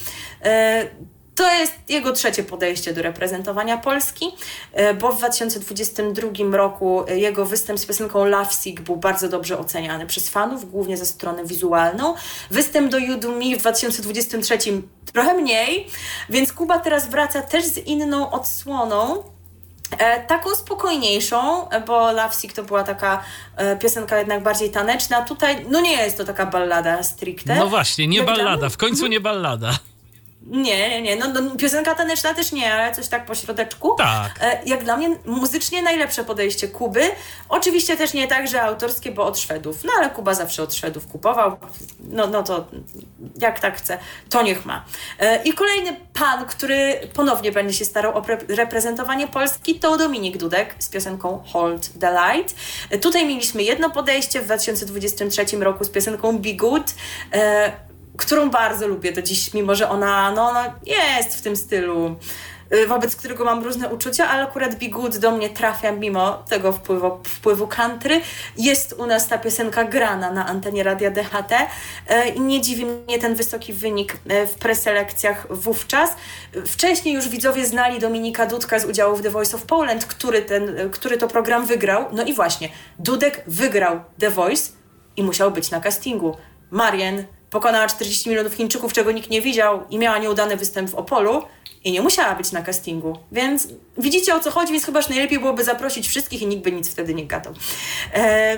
To jest jego trzecie podejście do reprezentowania Polski, bo w dwa tysiące dwudziestym drugim roku jego występ z piosenką Love Sick był bardzo dobrze oceniany przez fanów, głównie za stronę wizualną. Występ do You Do Me w dwa tysiące dwudziestym trzecim trochę mniej, więc Kuba teraz wraca też z inną odsłoną, E, taką spokojniejszą, bo Love Sick to była taka e, piosenka jednak bardziej taneczna. Tutaj no nie jest to taka ballada stricte. No właśnie, nie Jak ballada, tam? w końcu nie ballada. Nie, nie, nie. No, no, piosenka taneczna też nie, ale coś tak po środeczku. Tak. E, jak dla mnie muzycznie najlepsze podejście Kuby. Oczywiście też nie tak, że autorskie, bo od Szwedów. No ale Kuba zawsze od Szwedów kupował. No, no to jak tak chce, to niech ma. E, I kolejny pan, który ponownie będzie się starał o pre- reprezentowanie Polski, to Dominik Dudek z piosenką Hold the Light. E, tutaj mieliśmy jedno podejście w dwa tysiące dwudziestym trzecim roku z piosenką Be Good. E, którą bardzo lubię do dziś, mimo że ona, no, ona jest w tym stylu, wobec którego mam różne uczucia, ale akurat Be Good do mnie trafia mimo tego wpływu, wpływu country. Jest u nas ta piosenka grana na antenie Radia D H T i nie dziwi mnie ten wysoki wynik w preselekcjach wówczas. Wcześniej już widzowie znali Dominika Dudka z udziału w The Voice of Poland, który, ten, który to program wygrał. No i właśnie, Dudek wygrał The Voice i musiał być na castingu. Marian pokonała czterdzieści milionów Chińczyków, czego nikt nie widział i miała nieudany występ w Opolu i nie musiała być na castingu. Więc widzicie, o co chodzi, więc chyba już najlepiej byłoby zaprosić wszystkich i nikt by nic wtedy nie gadał. E,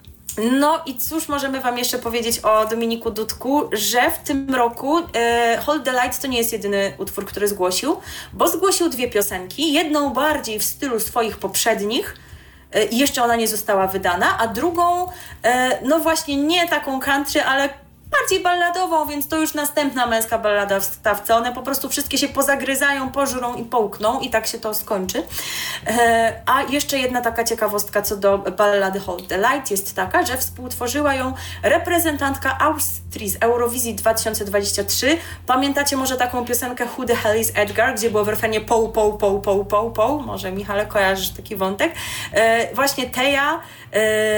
no i cóż możemy wam jeszcze powiedzieć o Dominiku Dudku, że w tym roku e, Hold the Light to nie jest jedyny utwór, który zgłosił, bo zgłosił dwie piosenki, jedną bardziej w stylu swoich poprzednich, i jeszcze ona nie została wydana, a drugą, e, no właśnie nie taką country, ale bardziej balladową, więc to już następna męska ballada w stawce. One po prostu wszystkie się pozagryzają, pożrą i połkną i tak się to skończy. E, a jeszcze jedna taka ciekawostka co do ballady Hold the Light jest taka, że współtworzyła ją reprezentantka Austrii z Eurowizji dwa tysiące dwudziestego trzeciego. Pamiętacie może taką piosenkę Who the Hell is Edgar, gdzie było w refrenie poł, poł, poł, poł, poł, poł. Może Michale kojarzysz taki wątek. E, właśnie Teja, e,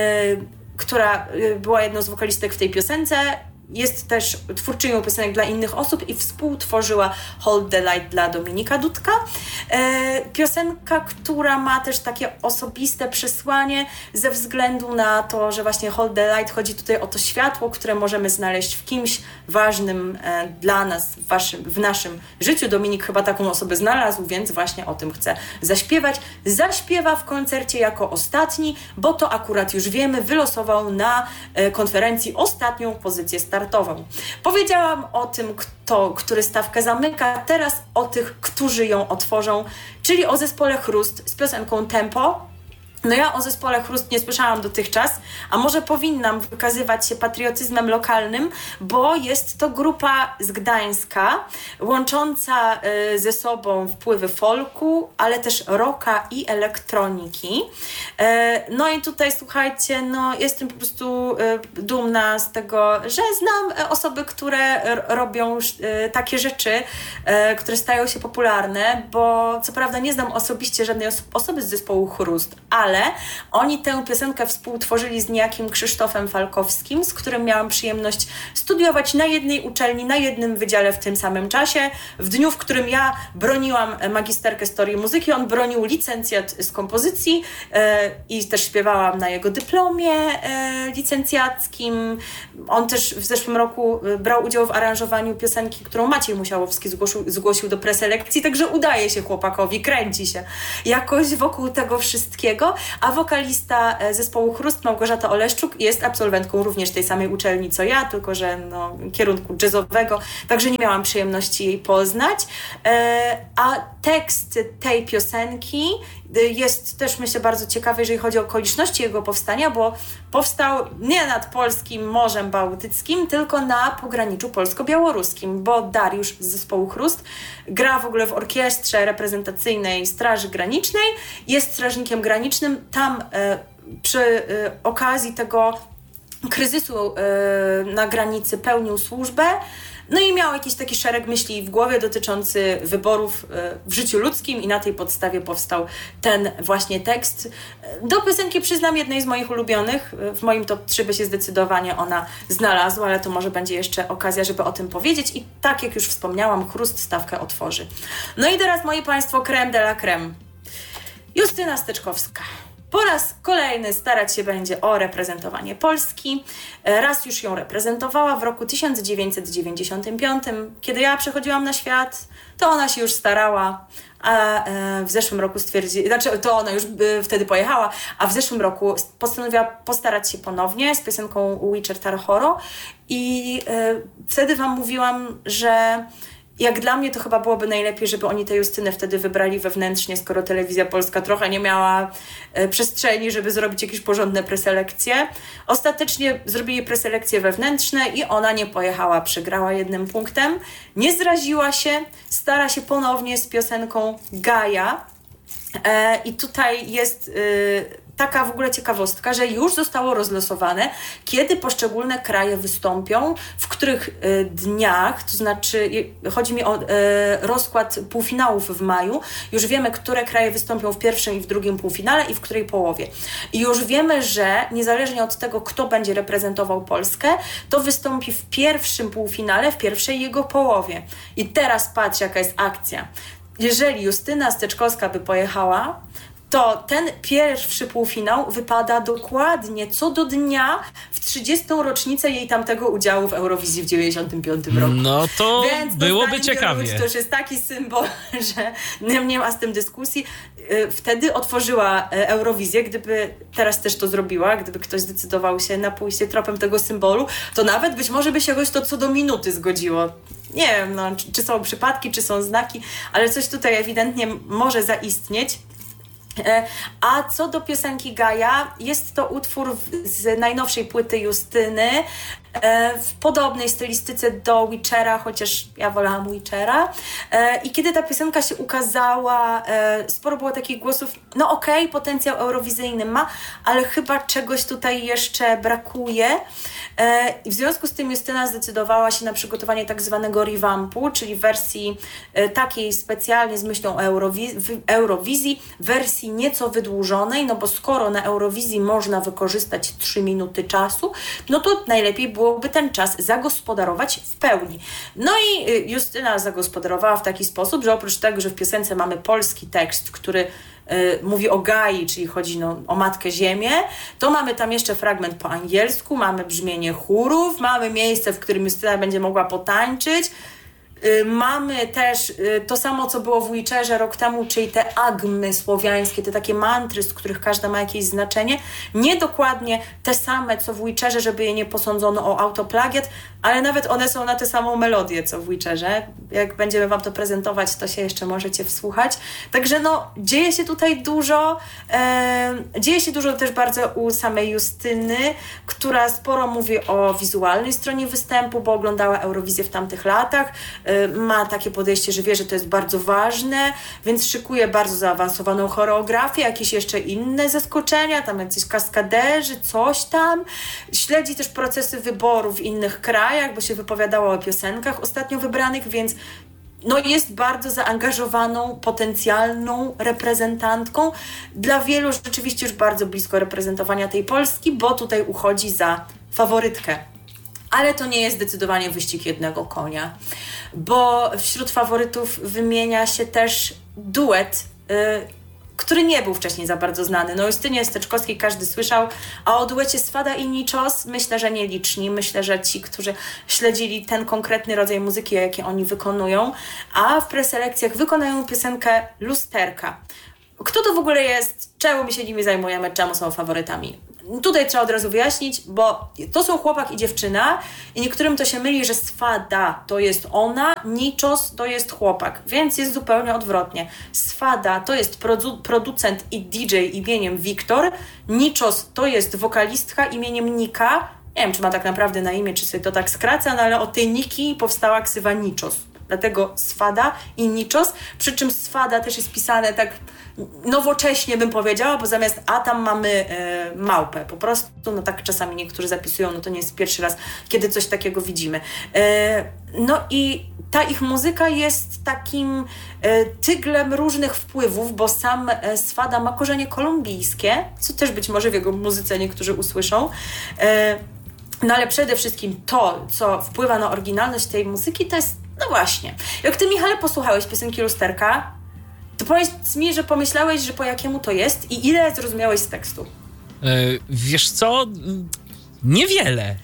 która była jedną z wokalistek w tej piosence, jest też twórczynią piosenek dla innych osób i współtworzyła Hold the Light dla Dominika Dudka. E, piosenka, która ma też takie osobiste przesłanie ze względu na to, że właśnie Hold the Light chodzi tutaj o to światło, które możemy znaleźć w kimś ważnym e, dla nas, w, waszym, w naszym życiu. Dominik chyba taką osobę znalazł, więc właśnie o tym chce zaśpiewać. Zaśpiewa w koncercie jako ostatni, bo to akurat już wiemy, wylosował na e, konferencji ostatnią pozycję startową. Powiedziałam o tym, kto, który stawkę zamyka, teraz o tych, którzy ją otworzą, czyli o zespole Chrust z piosenką Tempo. No ja o zespole Chrust nie słyszałam dotychczas, a może powinnam wykazywać się patriotyzmem lokalnym, bo jest to grupa z Gdańska, łącząca y, ze sobą wpływy folku, ale też rocka i elektroniki. Y, no i tutaj słuchajcie, no jestem po prostu y, dumna z tego, że znam osoby, które r- robią y, takie rzeczy, y, które stają się popularne, bo co prawda nie znam osobiście żadnej os- osoby z zespołu Chrust, ale oni tę piosenkę współtworzyli z niejakim Krzysztofem Falkowskim, z którym miałam przyjemność studiować na jednej uczelni, na jednym wydziale w tym samym czasie. W dniu, w którym ja broniłam magisterkę z teorii muzyki, on bronił licencjat z kompozycji e, i też śpiewałam na jego dyplomie e, licencjackim. On też w zeszłym roku brał udział w aranżowaniu piosenki, którą Maciej Musiałowski zgłosił, zgłosił do preselekcji, także udaje się chłopakowi, kręci się jakoś wokół tego wszystkiego, a wokalista zespołu Chrust, Małgorzata Oleszczuk, jest absolwentką również tej samej uczelni co ja, tylko że no, kierunku jazzowego, także nie miałam przyjemności jej poznać. A tekst tej piosenki jest też, myślę, bardzo ciekawy, jeżeli chodzi o okoliczności jego powstania, bo powstał nie nad polskim Morzem Bałtyckim, tylko na pograniczu polsko-białoruskim, bo Dariusz z zespołu Chrust gra w ogóle w orkiestrze reprezentacyjnej Straży Granicznej, jest strażnikiem granicznym, tam e, przy e, okazji tego kryzysu e, na granicy pełnił służbę. No i miał jakiś taki szereg myśli w głowie dotyczący wyborów w życiu ludzkim i na tej podstawie powstał ten właśnie tekst. Do piosenki przyznam jednej z moich ulubionych. W moim top trzy by się zdecydowanie ona znalazła, ale to może będzie jeszcze okazja, żeby o tym powiedzieć. I tak jak już wspomniałam, Chrust stawkę otworzy. No i teraz, moi Państwo, crème de la crème. Justyna Steczkowska. Po raz kolejny starać się będzie o reprezentowanie Polski. Raz już ją reprezentowała w roku tysiąc dziewięćset dziewięćdziesiątym piątym. Kiedy ja przychodziłam na świat, to ona się już starała, a w zeszłym roku stwierdziła, znaczy to ona już wtedy pojechała, a w zeszłym roku postanowiła postarać się ponownie z piosenką Wicher Tarhoro i wtedy Wam mówiłam, że jak dla mnie to chyba byłoby najlepiej, żeby oni tę Justynę wtedy wybrali wewnętrznie, skoro Telewizja Polska trochę nie miała e, przestrzeni, żeby zrobić jakieś porządne preselekcje. Ostatecznie zrobili preselekcje wewnętrzne i ona nie pojechała, przegrała jednym punktem. Nie zraziła się, stara się ponownie z piosenką Gaja. E, I tutaj jest... E, taka w ogóle ciekawostka, że już zostało rozlosowane, kiedy poszczególne kraje wystąpią, w których y, dniach, to znaczy y, chodzi mi o y, rozkład półfinałów w maju, już wiemy, które kraje wystąpią w pierwszym i w drugim półfinale i w której połowie. I już wiemy, że niezależnie od tego, kto będzie reprezentował Polskę, to wystąpi w pierwszym półfinale, w pierwszej jego połowie. I teraz patrz, jaka jest akcja. Jeżeli Justyna Steczkowska by pojechała, to ten pierwszy półfinał wypada dokładnie co do dnia w trzydziestą rocznicę jej tamtego udziału w Eurowizji w dziewięćdziesiątym piątym roku. No to Więc byłoby ciekawie. To już jest taki symbol, że nie, nie ma z tym dyskusji. Wtedy otworzyła Eurowizję, gdyby teraz też to zrobiła, gdyby ktoś zdecydował się na pójście tropem tego symbolu, to nawet być może by się jakoś to co do minuty zgodziło. Nie wiem, no, czy, czy są przypadki, czy są znaki, ale coś tutaj ewidentnie może zaistnieć. A co do piosenki Gaja, jest to utwór z najnowszej płyty Justyny, w podobnej stylistyce do Wichera, chociaż ja wolałam Wichera. I kiedy ta piosenka się ukazała, sporo było takich głosów, no okej, okay, potencjał eurowizyjny ma, ale chyba czegoś tutaj jeszcze brakuje. I w związku z tym Justyna zdecydowała się na przygotowanie tak zwanego revampu, czyli wersji takiej specjalnie z myślą Eurowiz- Eurowizji, wersji nieco wydłużonej, no bo skoro na Eurowizji można wykorzystać trzy minuty czasu, no to najlepiej byłoby ten czas zagospodarować w pełni. No i Justyna zagospodarowała w taki sposób, że oprócz tego, że w piosence mamy polski tekst, który y, mówi o Gai, czyli chodzi no, o Matkę Ziemię, to mamy tam jeszcze fragment po angielsku, mamy brzmienie chórów, mamy miejsce, w którym Justyna będzie mogła potańczyć. Mamy też to samo, co było w Wicherze rok temu, czyli te agmy słowiańskie, te takie mantry, z których każda ma jakieś znaczenie. Nie dokładnie te same, co w Wicherze, żeby je nie posądzono o autoplagiat, ale nawet one są na tę samą melodię, co w Wicherze. jak będziemy wam to prezentować, to się jeszcze możecie wsłuchać. Także no, dzieje się tutaj dużo. E, dzieje się dużo też bardzo u samej Justyny, która sporo mówi o wizualnej stronie występu, bo oglądała Eurowizję w tamtych latach. E, ma takie podejście, że wie, że to jest bardzo ważne, więc szykuje bardzo zaawansowaną choreografię, jakieś jeszcze inne zaskoczenia, tam jacyś kaskaderzy, coś tam. Śledzi też procesy wyboru w innych krajach, bo się wypowiadała o piosenkach ostatnio wybranych, więc no jest bardzo zaangażowaną, potencjalną reprezentantką. Dla wielu rzeczywiście już bardzo blisko reprezentowania tej Polski, bo tutaj uchodzi za faworytkę. Ale to nie jest zdecydowanie wyścig jednego konia, bo wśród faworytów wymienia się też duet, yy, który nie był wcześniej za bardzo znany. No o Justynie Steczkowskiej każdy słyszał, a o duecie Swada i Niczos myślę, że nieliczni. Myślę, że ci, którzy śledzili ten konkretny rodzaj muzyki, jakie oni wykonują, a w preselekcjach wykonają piosenkę Lusterka. Kto to w ogóle jest? Czemu my się nimi zajmujemy? Czemu są faworytami? Tutaj trzeba od razu wyjaśnić, bo to są chłopak i dziewczyna i niektórym to się myli, że Swada to jest ona, Niczos to jest chłopak, więc jest zupełnie odwrotnie. Swada to jest produ- producent i D J imieniem Wiktor, Niczos to jest wokalistka imieniem Nika. Nie wiem, czy ma tak naprawdę na imię, czy sobie to tak skraca, no ale od tej Niki powstała ksywa Niczos. Dlatego Swada i Niczos, przy czym Swada też jest pisane tak nowocześnie, bym powiedziała, bo zamiast A tam mamy e, małpę. Po prostu, no tak czasami niektórzy zapisują, no to nie jest pierwszy raz, kiedy coś takiego widzimy. E, no i ta ich muzyka jest takim e, tyglem różnych wpływów, bo sam e, Swada ma korzenie kolumbijskie, co też być może w jego muzyce niektórzy usłyszą. E, no ale przede wszystkim to, co wpływa na oryginalność tej muzyki, to jest, no właśnie, jak ty, Michale, posłuchałeś piosenki Lusterka, to powiedz mi, że pomyślałeś, że po jakiemu to jest i ile zrozumiałeś z tekstu? Yy, wiesz co? Niewiele.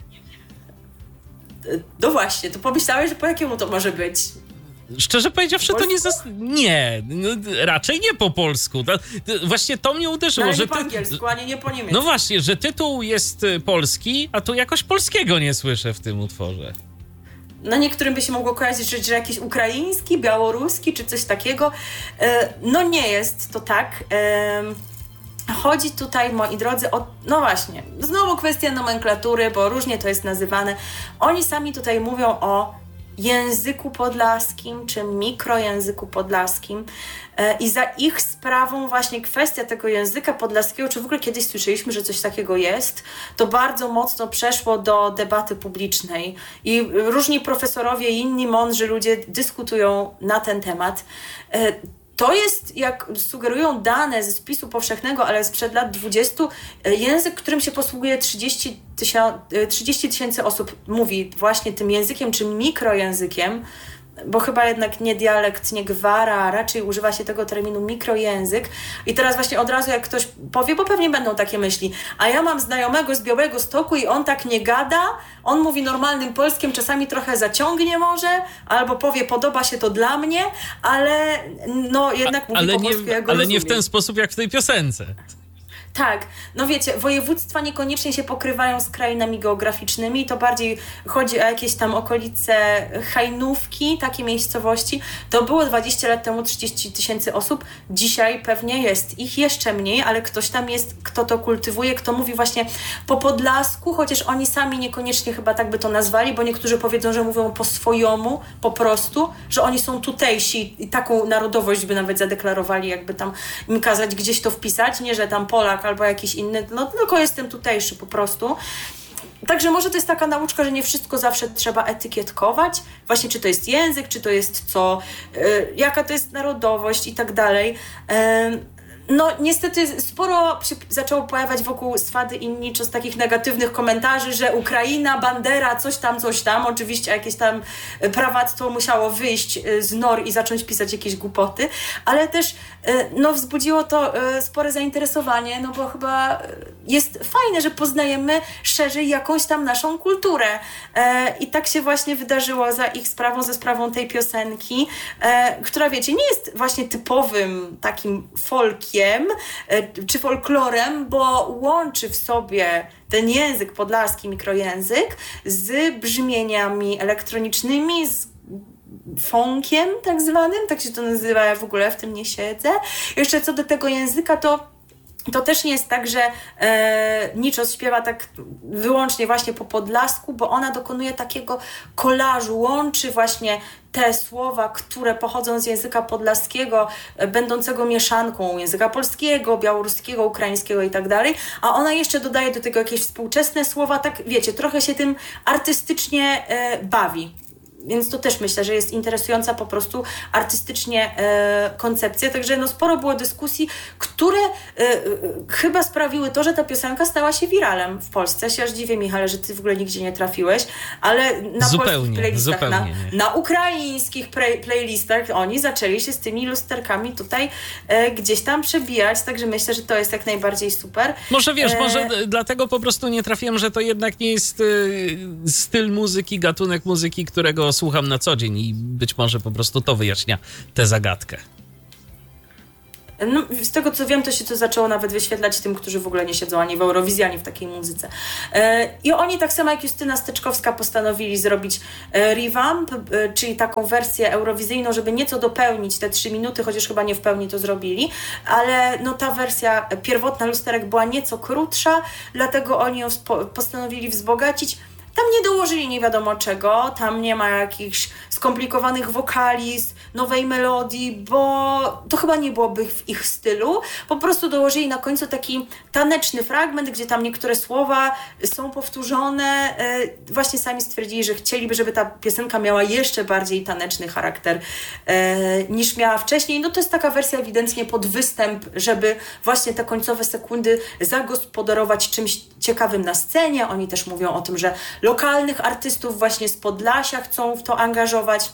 No właśnie, to pomyślałeś, że po jakiemu to może być? Szczerze powiedziawszy, to nie... Zas... Nie, no, raczej nie po polsku. To, to, właśnie to mnie uderzyło, no, ale że... nie po ty... angielsku, ani nie po niemiecku. No właśnie, że tytuł jest polski, a tu jakoś polskiego nie słyszę w tym utworze. No niektórym by się mogło kojarzyć, że, że jakiś ukraiński, białoruski, czy coś takiego. No nie jest to tak. Chodzi tutaj, moi drodzy, o... No właśnie, znowu kwestia nomenklatury, bo różnie to jest nazywane. Oni sami tutaj mówią o języku podlaskim, czy mikrojęzyku podlaskim i za ich sprawą właśnie kwestia tego języka podlaskiego, czy w ogóle kiedyś słyszeliśmy, że coś takiego jest, to bardzo mocno przeszło do debaty publicznej i różni profesorowie i inni mądrzy ludzie dyskutują na ten temat. To jest, jak sugerują dane ze spisu powszechnego, ale sprzed lat dwudziestu, język, którym się posługuje trzydzieści tysięcy osób, mówi właśnie tym językiem, czy mikrojęzykiem, bo chyba jednak nie dialekt, nie gwara, a raczej używa się tego terminu mikrojęzyk. I teraz właśnie od razu jak ktoś powie, bo pewnie będą takie myśli, a ja mam znajomego z Białegostoku i on tak nie gada, on mówi normalnym polskim, czasami trochę zaciągnie może, albo powie, podoba się to dla mnie, ale no jednak a, mówi ale po nie, polsku, ja go ale rozumiem. nie w ten sposób, jak w tej piosence. Tak, no wiecie, województwa niekoniecznie się pokrywają z krainami geograficznymi, to bardziej chodzi o jakieś tam okolice Hajnówki, takie miejscowości. To było dwadzieścia lat temu trzydzieści tysięcy osób, dzisiaj pewnie jest ich jeszcze mniej, ale ktoś tam jest, kto to kultywuje, kto mówi właśnie po podlasku, chociaż oni sami niekoniecznie chyba tak by to nazwali, bo niektórzy powiedzą, że mówią po swojomu, po prostu, że oni są tutejsi i taką narodowość by nawet zadeklarowali, jakby tam im kazać gdzieś to wpisać, nie, że tam Polak albo jakiś inny, no tylko jestem tutejszy po prostu. Także może to jest taka nauczka, że nie wszystko zawsze trzeba etykietkować, właśnie czy to jest język, czy to jest co, yy, jaka to jest narodowość i tak dalej. Yy, No niestety sporo się zaczęło pojawiać wokół Swady i Niczos takich negatywnych komentarzy, że Ukraina, bandera, coś tam, coś tam. Oczywiście jakieś tam prawactwo musiało wyjść z nor i zacząć pisać jakieś głupoty, ale też no, wzbudziło to spore zainteresowanie, no bo chyba jest fajne, że poznajemy szerzej jakąś tam naszą kulturę. I tak się właśnie wydarzyło za ich sprawą, ze sprawą tej piosenki, która wiecie, nie jest właśnie typowym takim folkiem, czy folklorem, bo łączy w sobie ten język podlaski, mikrojęzyk z brzmieniami elektronicznymi, z funkiem tak zwanym, tak się to nazywa, ja w ogóle w tym nie siedzę. Jeszcze co do tego języka, to to też nie jest tak, że e, Niczos śpiewa tak wyłącznie właśnie po podlasku, bo ona dokonuje takiego kolażu, łączy właśnie te słowa, które pochodzą z języka podlaskiego, e, będącego mieszanką języka polskiego, białoruskiego, ukraińskiego i tak dalej, a ona jeszcze dodaje do tego jakieś współczesne słowa, tak wiecie, trochę się tym artystycznie e, bawi. Więc to też myślę, że jest interesująca po prostu artystycznie e, koncepcja. Także no, sporo było dyskusji, które e, e, chyba sprawiły to, że ta piosenka stała się wiralem w Polsce. Ja się aż dziwię, Michale, że ty w ogóle nigdzie nie trafiłeś, ale na zupełnie, polskich playlistach, zupełnie na, na ukraińskich pre- playlistach oni zaczęli się z tymi lusterkami tutaj e, gdzieś tam przebijać. Także myślę, że to jest jak najbardziej super. Może wiesz, e... może dlatego po prostu nie trafiłem, że to jednak nie jest y, styl muzyki, gatunek muzyki, którego słucham na co dzień i być może po prostu to wyjaśnia tę zagadkę. No, z tego co wiem, to się to zaczęło nawet wyświetlać tym, którzy w ogóle nie siedzą ani w Eurowizji, ani w takiej muzyce. E, I oni tak samo jak Justyna Steczkowska postanowili zrobić e, revamp, e, czyli taką wersję eurowizyjną, żeby nieco dopełnić te trzy minuty, chociaż chyba nie w pełni to zrobili, ale no, ta wersja pierwotna lusterek była nieco krótsza, dlatego oni ją spo- postanowili wzbogacić. Tam nie dołożyli nie wiadomo czego, tam nie ma jakichś skomplikowanych wokaliz, nowej melodii, bo to chyba nie byłoby w ich stylu. Po prostu dołożyli na końcu taki taneczny fragment, gdzie tam niektóre słowa są powtórzone. Właśnie sami stwierdzili, że chcieliby, żeby ta piosenka miała jeszcze bardziej taneczny charakter niż miała wcześniej. No to jest taka wersja ewidentnie pod występ, żeby właśnie te końcowe sekundy zagospodarować czymś ciekawym na scenie. Oni też mówią o tym, że lokalnych artystów właśnie z Podlasia chcą w to angażować,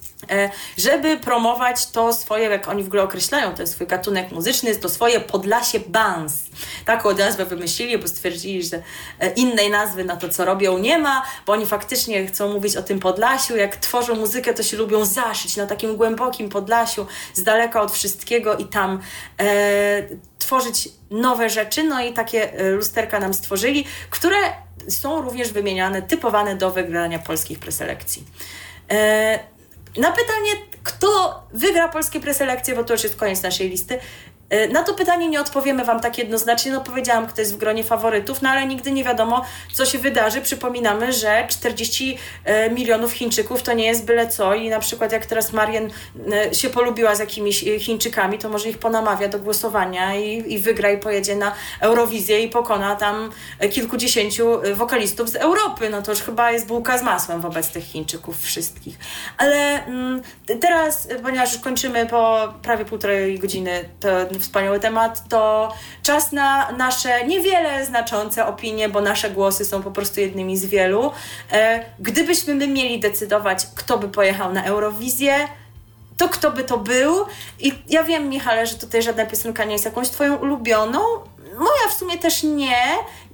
żeby promować to swoje, jak oni w ogóle określają, ten swój gatunek muzyczny, to swoje Podlasie Bands. Taką nazwę wymyślili, bo stwierdzili, że innej nazwy na to, co robią, nie ma, bo oni faktycznie chcą mówić o tym Podlasiu. Jak tworzą muzykę, to się lubią zaszyć na takim głębokim Podlasiu, z daleka od wszystkiego i tam e, tworzyć nowe rzeczy. No i takie lusterka nam stworzyli, które są również wymieniane, typowane do wygrania polskich preselekcji. E, Na pytanie, kto wygra polskie preselekcje, bo to już jest koniec naszej listy, na to pytanie nie odpowiemy Wam tak jednoznacznie. No powiedziałam, kto jest w gronie faworytów, no ale nigdy nie wiadomo, co się wydarzy. Przypominamy, że czterdzieści milionów Chińczyków to nie jest byle co i na przykład jak teraz Marian się polubiła z jakimiś Chińczykami, to może ich ponamawia do głosowania i, i wygra i pojedzie na Eurowizję i pokona tam kilkudziesięciu wokalistów z Europy. No to już chyba jest bułka z masłem wobec tych Chińczyków wszystkich. Ale mm, teraz, ponieważ już kończymy po prawie półtorej godziny, to wspaniały temat, to czas na nasze niewiele znaczące opinie, bo nasze głosy są po prostu jednymi z wielu. Gdybyśmy my mieli decydować, kto by pojechał na Eurowizję, to kto by to był? I ja wiem, Michale, że tutaj żadna piosenka nie jest jakąś twoją ulubioną. Moja w sumie też nie.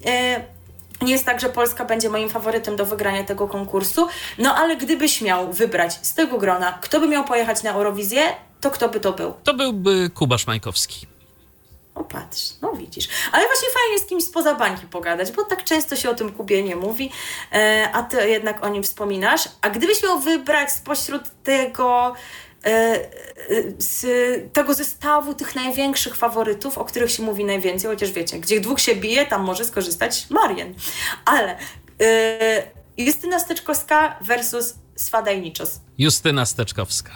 Nie jest tak, że Polska będzie moim faworytem do wygrania tego konkursu. No ale gdybyś miał wybrać z tego grona, kto by miał pojechać na Eurowizję, to kto by to był? To byłby Kuba Szmajkowski. O patrz, no widzisz. Ale właśnie fajnie z kimś spoza bańki pogadać, bo tak często się o tym Kubie nie mówi, e, a ty jednak o nim wspominasz. A gdybyś miał wybrać spośród tego, e, z tego zestawu tych największych faworytów, o których się mówi najwięcej, chociaż wiecie, gdzie dwóch się bije, tam może skorzystać Marian. Ale e, Justyna Steczkowska versus Swada i Niczos. Justyna Steczkowska.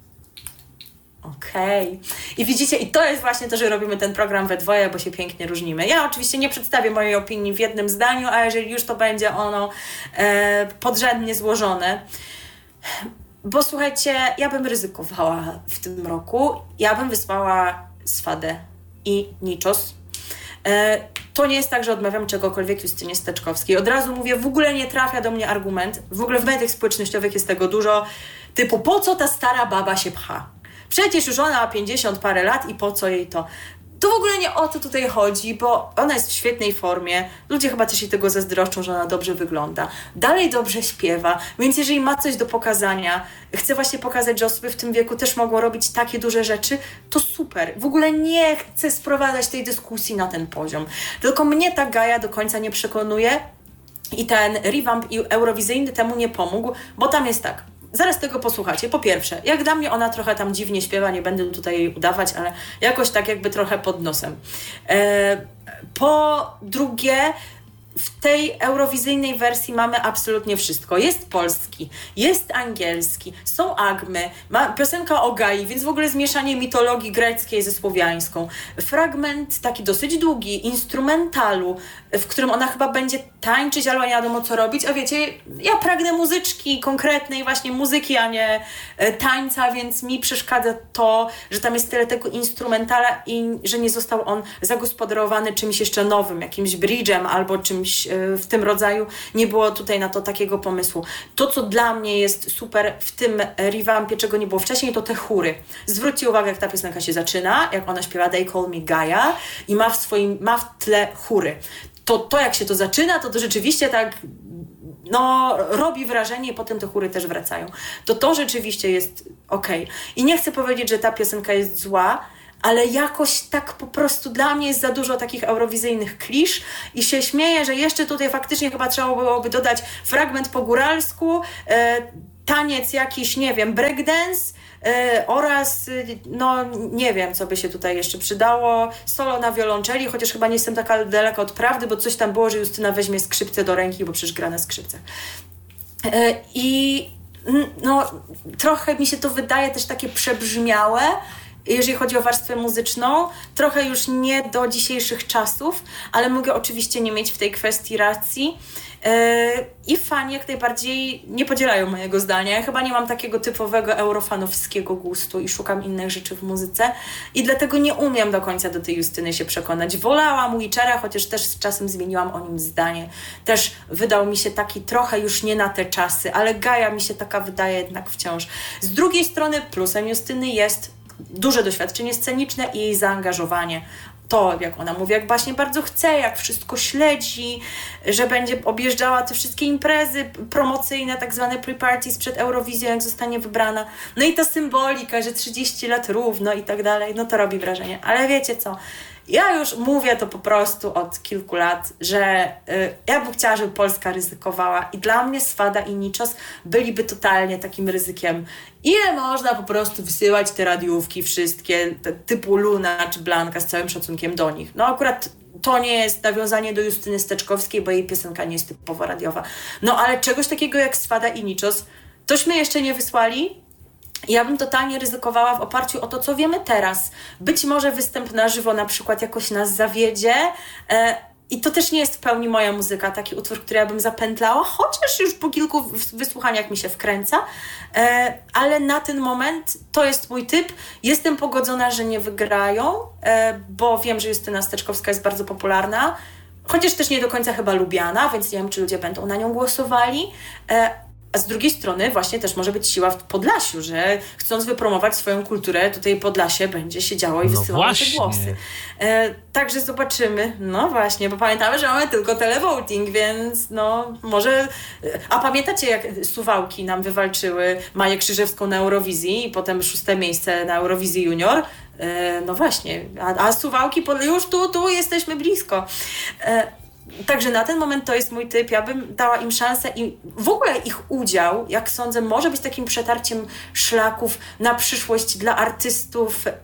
Okej. Okay. I widzicie, i to jest właśnie to, że robimy ten program we dwoje, bo się pięknie różnimy. Ja oczywiście nie przedstawię mojej opinii w jednym zdaniu, a jeżeli już, to będzie ono e, podrzędnie złożone. Bo słuchajcie, ja bym ryzykowała w tym roku. Ja bym wysłała Swadę i Niczos. E, to nie jest tak, że odmawiam czegokolwiek Justynie Steczkowskiej. Od razu mówię, w ogóle nie trafia do mnie argument. W ogóle w mediach społecznościowych jest tego dużo. Typu, po co ta stara baba się pcha? Przecież już ona ma pięćdziesiąt parę lat i po co jej to? To w ogóle nie o to tutaj chodzi, bo ona jest w świetnej formie. Ludzie chyba też jej tego zazdroszczą, że ona dobrze wygląda. Dalej dobrze śpiewa, więc jeżeli ma coś do pokazania, chce właśnie pokazać, że osoby w tym wieku też mogą robić takie duże rzeczy, to super. W ogóle nie chcę sprowadzać tej dyskusji na ten poziom. Tylko mnie ta Gaja do końca nie przekonuje i ten revamp eurowizyjny temu nie pomógł, bo tam jest tak. zaraz tego posłuchacie. Po pierwsze, jak dla mnie ona trochę tam dziwnie śpiewa, nie będę tutaj jej udawać, ale jakoś tak jakby trochę pod nosem. E, po drugie, w tej eurowizyjnej wersji mamy absolutnie wszystko. Jest polski, jest angielski, są agmy, ma piosenka o Gai, więc w ogóle zmieszanie mitologii greckiej ze słowiańską. Fragment taki dosyć długi, instrumentalu, w którym ona chyba będzie tańczyć, albo nie wiadomo co robić. A wiecie, ja pragnę muzyczki, konkretnej właśnie muzyki, a nie e, tańca, więc mi przeszkadza to, że tam jest tyle tego instrumentala i że nie został on zagospodarowany czymś jeszcze nowym, jakimś bridge'em albo czymś e, w tym rodzaju. Nie było tutaj na to takiego pomysłu. To, co dla mnie jest super w tym revampie, czego nie było wcześniej, to te chóry. Zwróćcie uwagę, jak ta piosenka się zaczyna, jak ona śpiewa They Call Me Gaia i ma w swoim, ma w tle chóry. To, to jak się to zaczyna, to to rzeczywiście tak no, robi wrażenie i potem te chóry też wracają. To to rzeczywiście jest okej. I nie chcę powiedzieć, że ta piosenka jest zła, ale jakoś tak po prostu dla mnie jest za dużo takich eurowizyjnych klisz i się śmieję, że jeszcze tutaj faktycznie chyba trzeba byłoby dodać fragment po góralsku, e, taniec jakiś, nie wiem, breakdance, Yy, oraz, yy, no nie wiem, co by się tutaj jeszcze przydało, solo na wiolonczeli, chociaż chyba nie jestem taka daleka od prawdy, bo coś tam było, że Justyna weźmie skrzypce do ręki, bo przecież gra na skrzypcach. Yy, I no trochę mi się to wydaje też takie przebrzmiałe, jeżeli chodzi o warstwę muzyczną, trochę już nie do dzisiejszych czasów, ale mogę oczywiście nie mieć w tej kwestii racji. I fani jak najbardziej nie podzielają mojego zdania. Ja chyba nie mam takiego typowego eurofanowskiego gustu i szukam innych rzeczy w muzyce i dlatego nie umiem do końca do tej Justyny się przekonać. Wolałam Witchera, chociaż też z czasem zmieniłam o nim zdanie. Też wydał mi się taki trochę już nie na te czasy, ale Gaia mi się taka wydaje jednak wciąż. Z drugiej strony plusem Justyny jest duże doświadczenie sceniczne i jej zaangażowanie. To, jak ona mówi, jak właśnie bardzo chce, jak wszystko śledzi, że będzie objeżdżała te wszystkie imprezy promocyjne, tak zwane pre-parties przed Eurowizją, jak zostanie wybrana. No i ta symbolika, że trzydzieści lat równo i tak dalej, no to robi wrażenie. Ale wiecie co, ja już mówię to po prostu od kilku lat, że y, ja bym chciała, żeby Polska ryzykowała i dla mnie Swada i Niczos byliby totalnie takim ryzykiem. Ile można po prostu wysyłać te radiówki wszystkie, te, typu Luna czy Blanka, z całym szacunkiem do nich. No akurat to nie jest nawiązanie do Justyny Steczkowskiej, bo jej piosenka nie jest typowo radiowa. No ale czegoś takiego jak Swada i Niczos, tośmy jeszcze nie wysłali. Ja bym totalnie ryzykowała w oparciu o to, co wiemy teraz. Być może występ na żywo na przykład jakoś nas zawiedzie e, i to też nie jest w pełni moja muzyka, taki utwór, który ja bym zapętlała, chociaż już po kilku wysłuchaniach mi się wkręca, e, ale na ten moment to jest mój typ. Jestem pogodzona, że nie wygrają, e, bo wiem, że Justyna Steczkowska jest bardzo popularna, chociaż też nie do końca chyba lubiana, więc nie wiem, czy ludzie będą na nią głosowali. E, A z drugiej strony właśnie też może być siła w Podlasiu, że chcąc wypromować swoją kulturę, tutaj Podlasie będzie się działo i no wysyłało właśnie. te głosy. E, także zobaczymy. No właśnie, bo pamiętamy, że mamy tylko televoting, więc no może... A pamiętacie, jak Suwałki nam wywalczyły Maję Krzyżewską na Eurowizji i potem szóste miejsce na Eurowizji Junior? E, no właśnie, a, a Suwałki już tu, tu jesteśmy blisko. E, Także na ten moment to jest mój typ, ja bym dała im szansę i w ogóle ich udział, jak sądzę, może być takim przetarciem szlaków na przyszłość dla artystów e,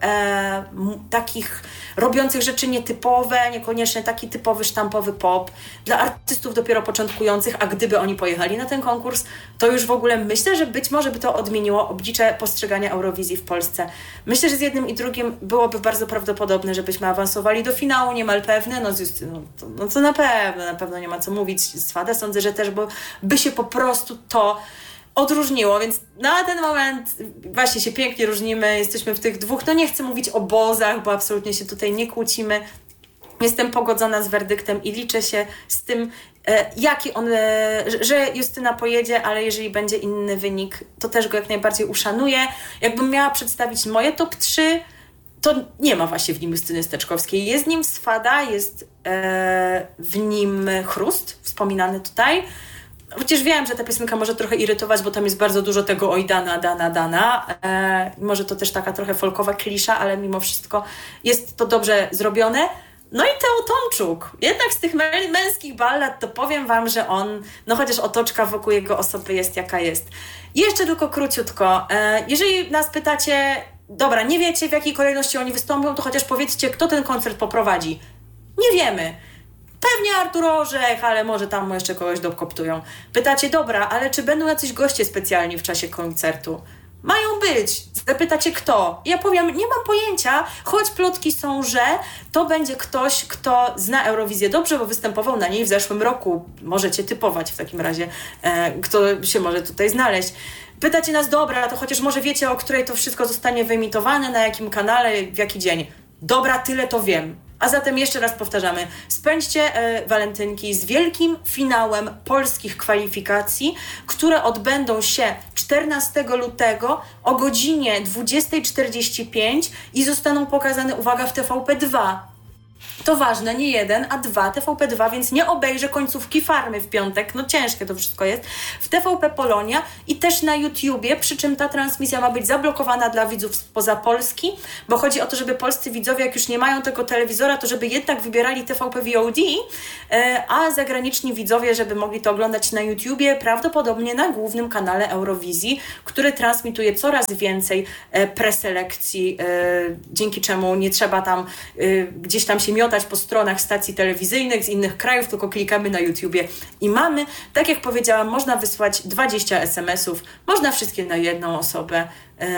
m, takich robiących rzeczy nietypowe, niekoniecznie taki typowy sztampowy pop, dla artystów dopiero początkujących, a gdyby oni pojechali na ten konkurs, to już w ogóle myślę, że być może by to odmieniło oblicze postrzegania Eurowizji w Polsce. Myślę, że z jednym i drugim byłoby bardzo prawdopodobne, żebyśmy awansowali do finału, niemal pewne, no z Justyną, to, no to na pewno, na pewno nie ma co mówić, Swadę sądzę, że też, bo by się po prostu to odróżniło, więc na ten moment właśnie się pięknie różnimy, jesteśmy w tych dwóch, no nie chcę mówić o obozach, bo absolutnie się tutaj nie kłócimy. Jestem pogodzona z werdyktem i liczę się z tym, e, jaki on, e, że Justyna pojedzie, ale jeżeli będzie inny wynik, to też go jak najbardziej uszanuję. Jakbym miała przedstawić moje top trzy, to nie ma właśnie w nim Justyny Steczkowskiej. Jest w nim Swada, jest e, w nim Chrust, wspominany tutaj. Chociaż wiem, że ta piosenka może trochę irytować, bo tam jest bardzo dużo tego oj dana, dana, dana. E, może to też taka trochę folkowa klisza, ale mimo wszystko jest to dobrze zrobione. No i Teo Tomczuk. Jednak z tych męskich ballad to powiem wam, że on, no chociaż otoczka wokół jego osoby jest jaka jest. I jeszcze tylko króciutko. Jeżeli nas pytacie, dobra, nie wiecie w jakiej kolejności oni wystąpią, to chociaż powiedzcie, kto ten koncert poprowadzi. Nie wiemy. Pewnie Artur Orzech, ale może tam jeszcze kogoś dokoptują. Pytacie, dobra, ale czy będą jacyś goście specjalni w czasie koncertu? Mają być. Zapytacie kto? Ja powiem, nie mam pojęcia, choć plotki są, że to będzie ktoś, kto zna Eurowizję dobrze, bo występował na niej w zeszłym roku. Możecie typować w takim razie, e, kto się może tutaj znaleźć. Pytacie nas, dobra, to chociaż może wiecie, o której to wszystko zostanie wyemitowane, na jakim kanale, w jaki dzień. Dobra, tyle to wiem. A zatem jeszcze raz powtarzamy, spędźcie e, walentynki z wielkim finałem polskich kwalifikacji, które odbędą się czternastego lutego o godzinie dwudziesta czterdzieści pięć i zostaną pokazane, uwaga, w T V P dwa. To ważne, nie jeden, a dwa, T V P dwa, więc nie obejrzę końcówki Farmy w piątek, no ciężkie to wszystko jest, w T V P Polonia i też na YouTubie, przy czym ta transmisja ma być zablokowana dla widzów spoza Polski, bo chodzi o to, żeby polscy widzowie, jak już nie mają tego telewizora, to żeby jednak wybierali T V P V O D, a zagraniczni widzowie, żeby mogli to oglądać na YouTubie, prawdopodobnie na głównym kanale Eurowizji, który transmituje coraz więcej preselekcji, dzięki czemu nie trzeba tam gdzieś tam się miotać po stronach stacji telewizyjnych z innych krajów, tylko klikamy na YouTubie i mamy. Tak jak powiedziałam, można wysłać dwadzieścia es em esów, można wszystkie na jedną osobę,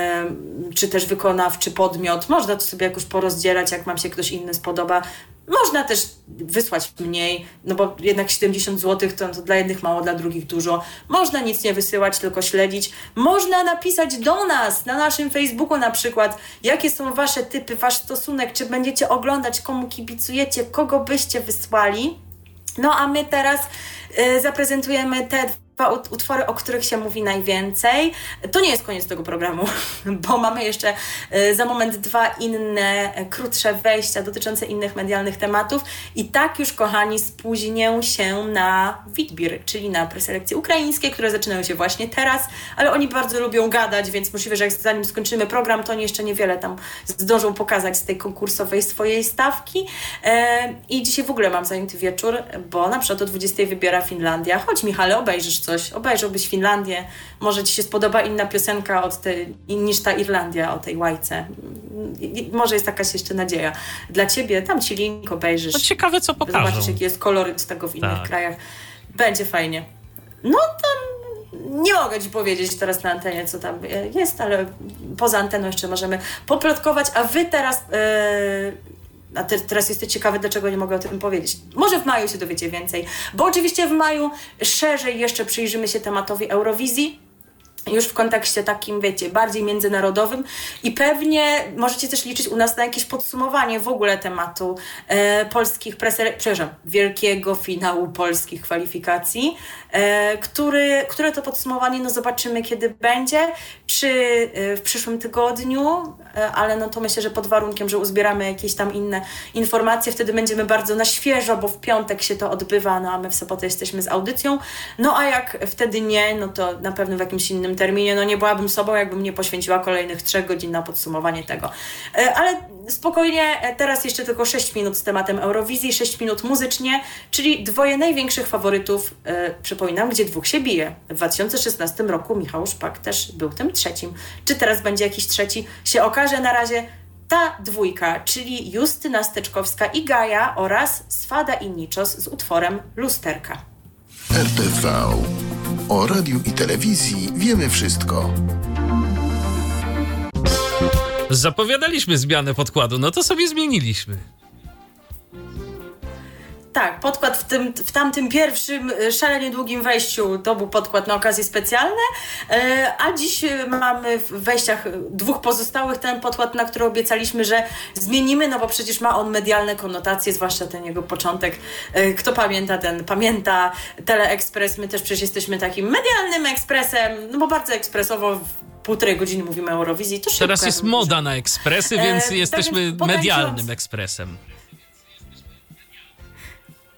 yy, czy też wykonawczy podmiot, można to sobie jakoś porozdzielać, jak wam się ktoś inny spodoba. Można też wysłać mniej, no bo jednak siedemdziesiąt złotych to, to dla jednych mało, dla drugich dużo. Można nic nie wysyłać, tylko śledzić. Można napisać do nas, na naszym Facebooku na przykład, jakie są wasze typy, wasz stosunek, czy będziecie oglądać, komu kibicujecie, kogo byście wysłali. No a my teraz y, zaprezentujemy te dwa utwory, o których się mówi najwięcej. To nie jest koniec tego programu, bo mamy jeszcze y, za moment dwa inne, krótsze wejścia dotyczące innych medialnych tematów. I tak już, kochani, spóźnię się na Witbir, czyli na preselekcje ukraińskie, które zaczynają się właśnie teraz, ale oni bardzo lubią gadać, więc możliwe, że jak zanim skończymy program, to oni jeszcze niewiele tam zdążą pokazać z tej konkursowej swojej stawki. E, I dzisiaj w ogóle mam zajęty wieczór, bo na przykład o dwudziestej wybiera Finlandia. Chodź, Michale, obejrzysz coś. Obejrzałbyś Finlandię, może ci się spodoba inna piosenka od tej, niż ta Irlandia o tej łajce. Może jest jakaś jeszcze nadzieja. Dla ciebie, tam ci link, obejrzysz. To ciekawe, co pokażą. Zobaczysz, jaki jest koloryt tego w innych tak. krajach. Będzie fajnie. No tam nie mogę ci powiedzieć teraz na antenie, co tam jest, ale poza anteną jeszcze możemy poplotkować, a wy teraz... Yy, A te, teraz jesteś ciekawy, dlaczego nie mogę o tym powiedzieć. Może w maju się dowiecie więcej, bo oczywiście w maju szerzej jeszcze przyjrzymy się tematowi Eurowizji, już w kontekście takim, wiecie, bardziej międzynarodowym i pewnie możecie też liczyć u nas na jakieś podsumowanie w ogóle tematu e, polskich presele... przepraszam, wielkiego finału polskich kwalifikacji, e, który, które to podsumowanie, no zobaczymy, kiedy będzie, czy e, w przyszłym tygodniu, e, ale no to myślę, że pod warunkiem, że uzbieramy jakieś tam inne informacje, wtedy będziemy bardzo na świeżo, bo w piątek się to odbywa, no a my w sobotę jesteśmy z audycją, no a jak wtedy nie, no to na pewno w jakimś innym terminie, no nie byłabym sobą, jakbym nie poświęciła kolejnych trzech godzin na podsumowanie tego. Ale spokojnie, teraz jeszcze tylko sześć minut z tematem Eurowizji, sześć minut muzycznie, czyli dwoje największych faworytów, e, przypominam, gdzie dwóch się bije. W dwa tysiące szesnastym roku Michał Szpak też był tym trzecim. Czy teraz będzie jakiś trzeci? Się okaże. Na razie ta dwójka, czyli Justyna Steczkowska i Gaja oraz Swada i Niczos z utworem Lusterka. R T V. O radiu i telewizji wiemy wszystko. Zapowiadaliśmy zmianę podkładu, no to sobie zmieniliśmy. Tak, podkład w, tym, w tamtym pierwszym szalenie długim wejściu to był podkład na okazje specjalne, a dziś mamy w wejściach dwóch pozostałych ten podkład, na który obiecaliśmy, że zmienimy, no bo przecież ma on medialne konotacje, zwłaszcza ten jego początek. Kto pamięta, ten pamięta Teleekspres, my też przecież jesteśmy takim medialnym ekspresem, no bo bardzo ekspresowo w półtorej godziny mówimy o Eurowizji. To teraz jest moda na ekspresy, więc e, jesteśmy tak więc medialnym ekspresem.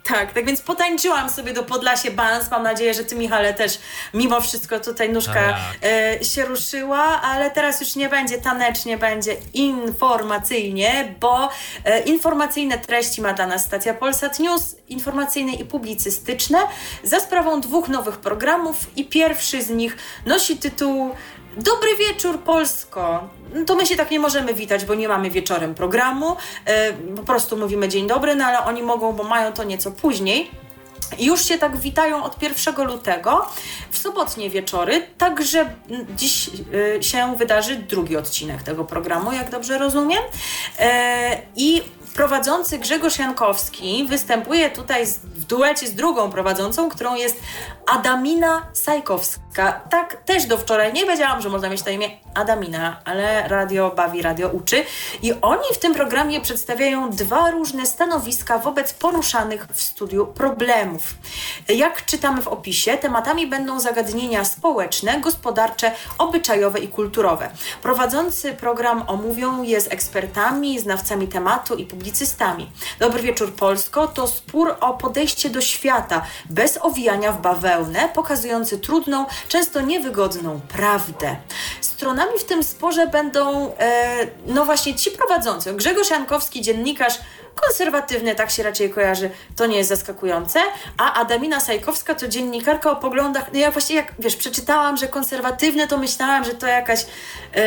Tak, tak więc potańczyłam sobie do Podlasie Balans. Mam nadzieję, że ty, Michale, też mimo wszystko tutaj nóżka e, się ruszyła, ale teraz już nie będzie tanecznie, będzie informacyjnie, bo e, informacyjne treści ma dla nas stacja Polsat News, informacyjne i publicystyczne, za sprawą dwóch nowych programów i pierwszy z nich nosi tytuł Dobry wieczór, Polsko. To my się tak nie możemy witać, bo nie mamy wieczorem programu. E, po prostu mówimy dzień dobry, no ale oni mogą, bo mają to nieco później. I już się tak witają od pierwszego lutego w sobotnie wieczory, także dziś y, się wydarzy drugi odcinek tego programu, jak dobrze rozumiem. E, I prowadzący Grzegorz Jankowski występuje tutaj z, w duecie z drugą prowadzącą, którą jest Adamina Sajkowska. Tak, też do wczoraj nie wiedziałam, że można mieć to imię Adamina, ale radio bawi, radio uczy. I oni w tym programie przedstawiają dwa różne stanowiska wobec poruszanych w studiu problemów. Jak czytamy w opisie, tematami będą zagadnienia społeczne, gospodarcze, obyczajowe i kulturowe. Prowadzący program omówią je z ekspertami, znawcami tematu i publicystami. Dobry wieczór, Polsko to spór o podejście do świata, bez owijania w bawełnę, pokazujący trudną, często niewygodną prawdę. Stronami w tym sporze będą, e, no właśnie, ci prowadzący. Grzegorz Jankowski, dziennikarz konserwatywny, tak się raczej kojarzy, to nie jest zaskakujące, a Adamina Sajkowska to dziennikarka o poglądach, no ja właśnie jak, wiesz, przeczytałam, że konserwatywne, to myślałam, że to jakaś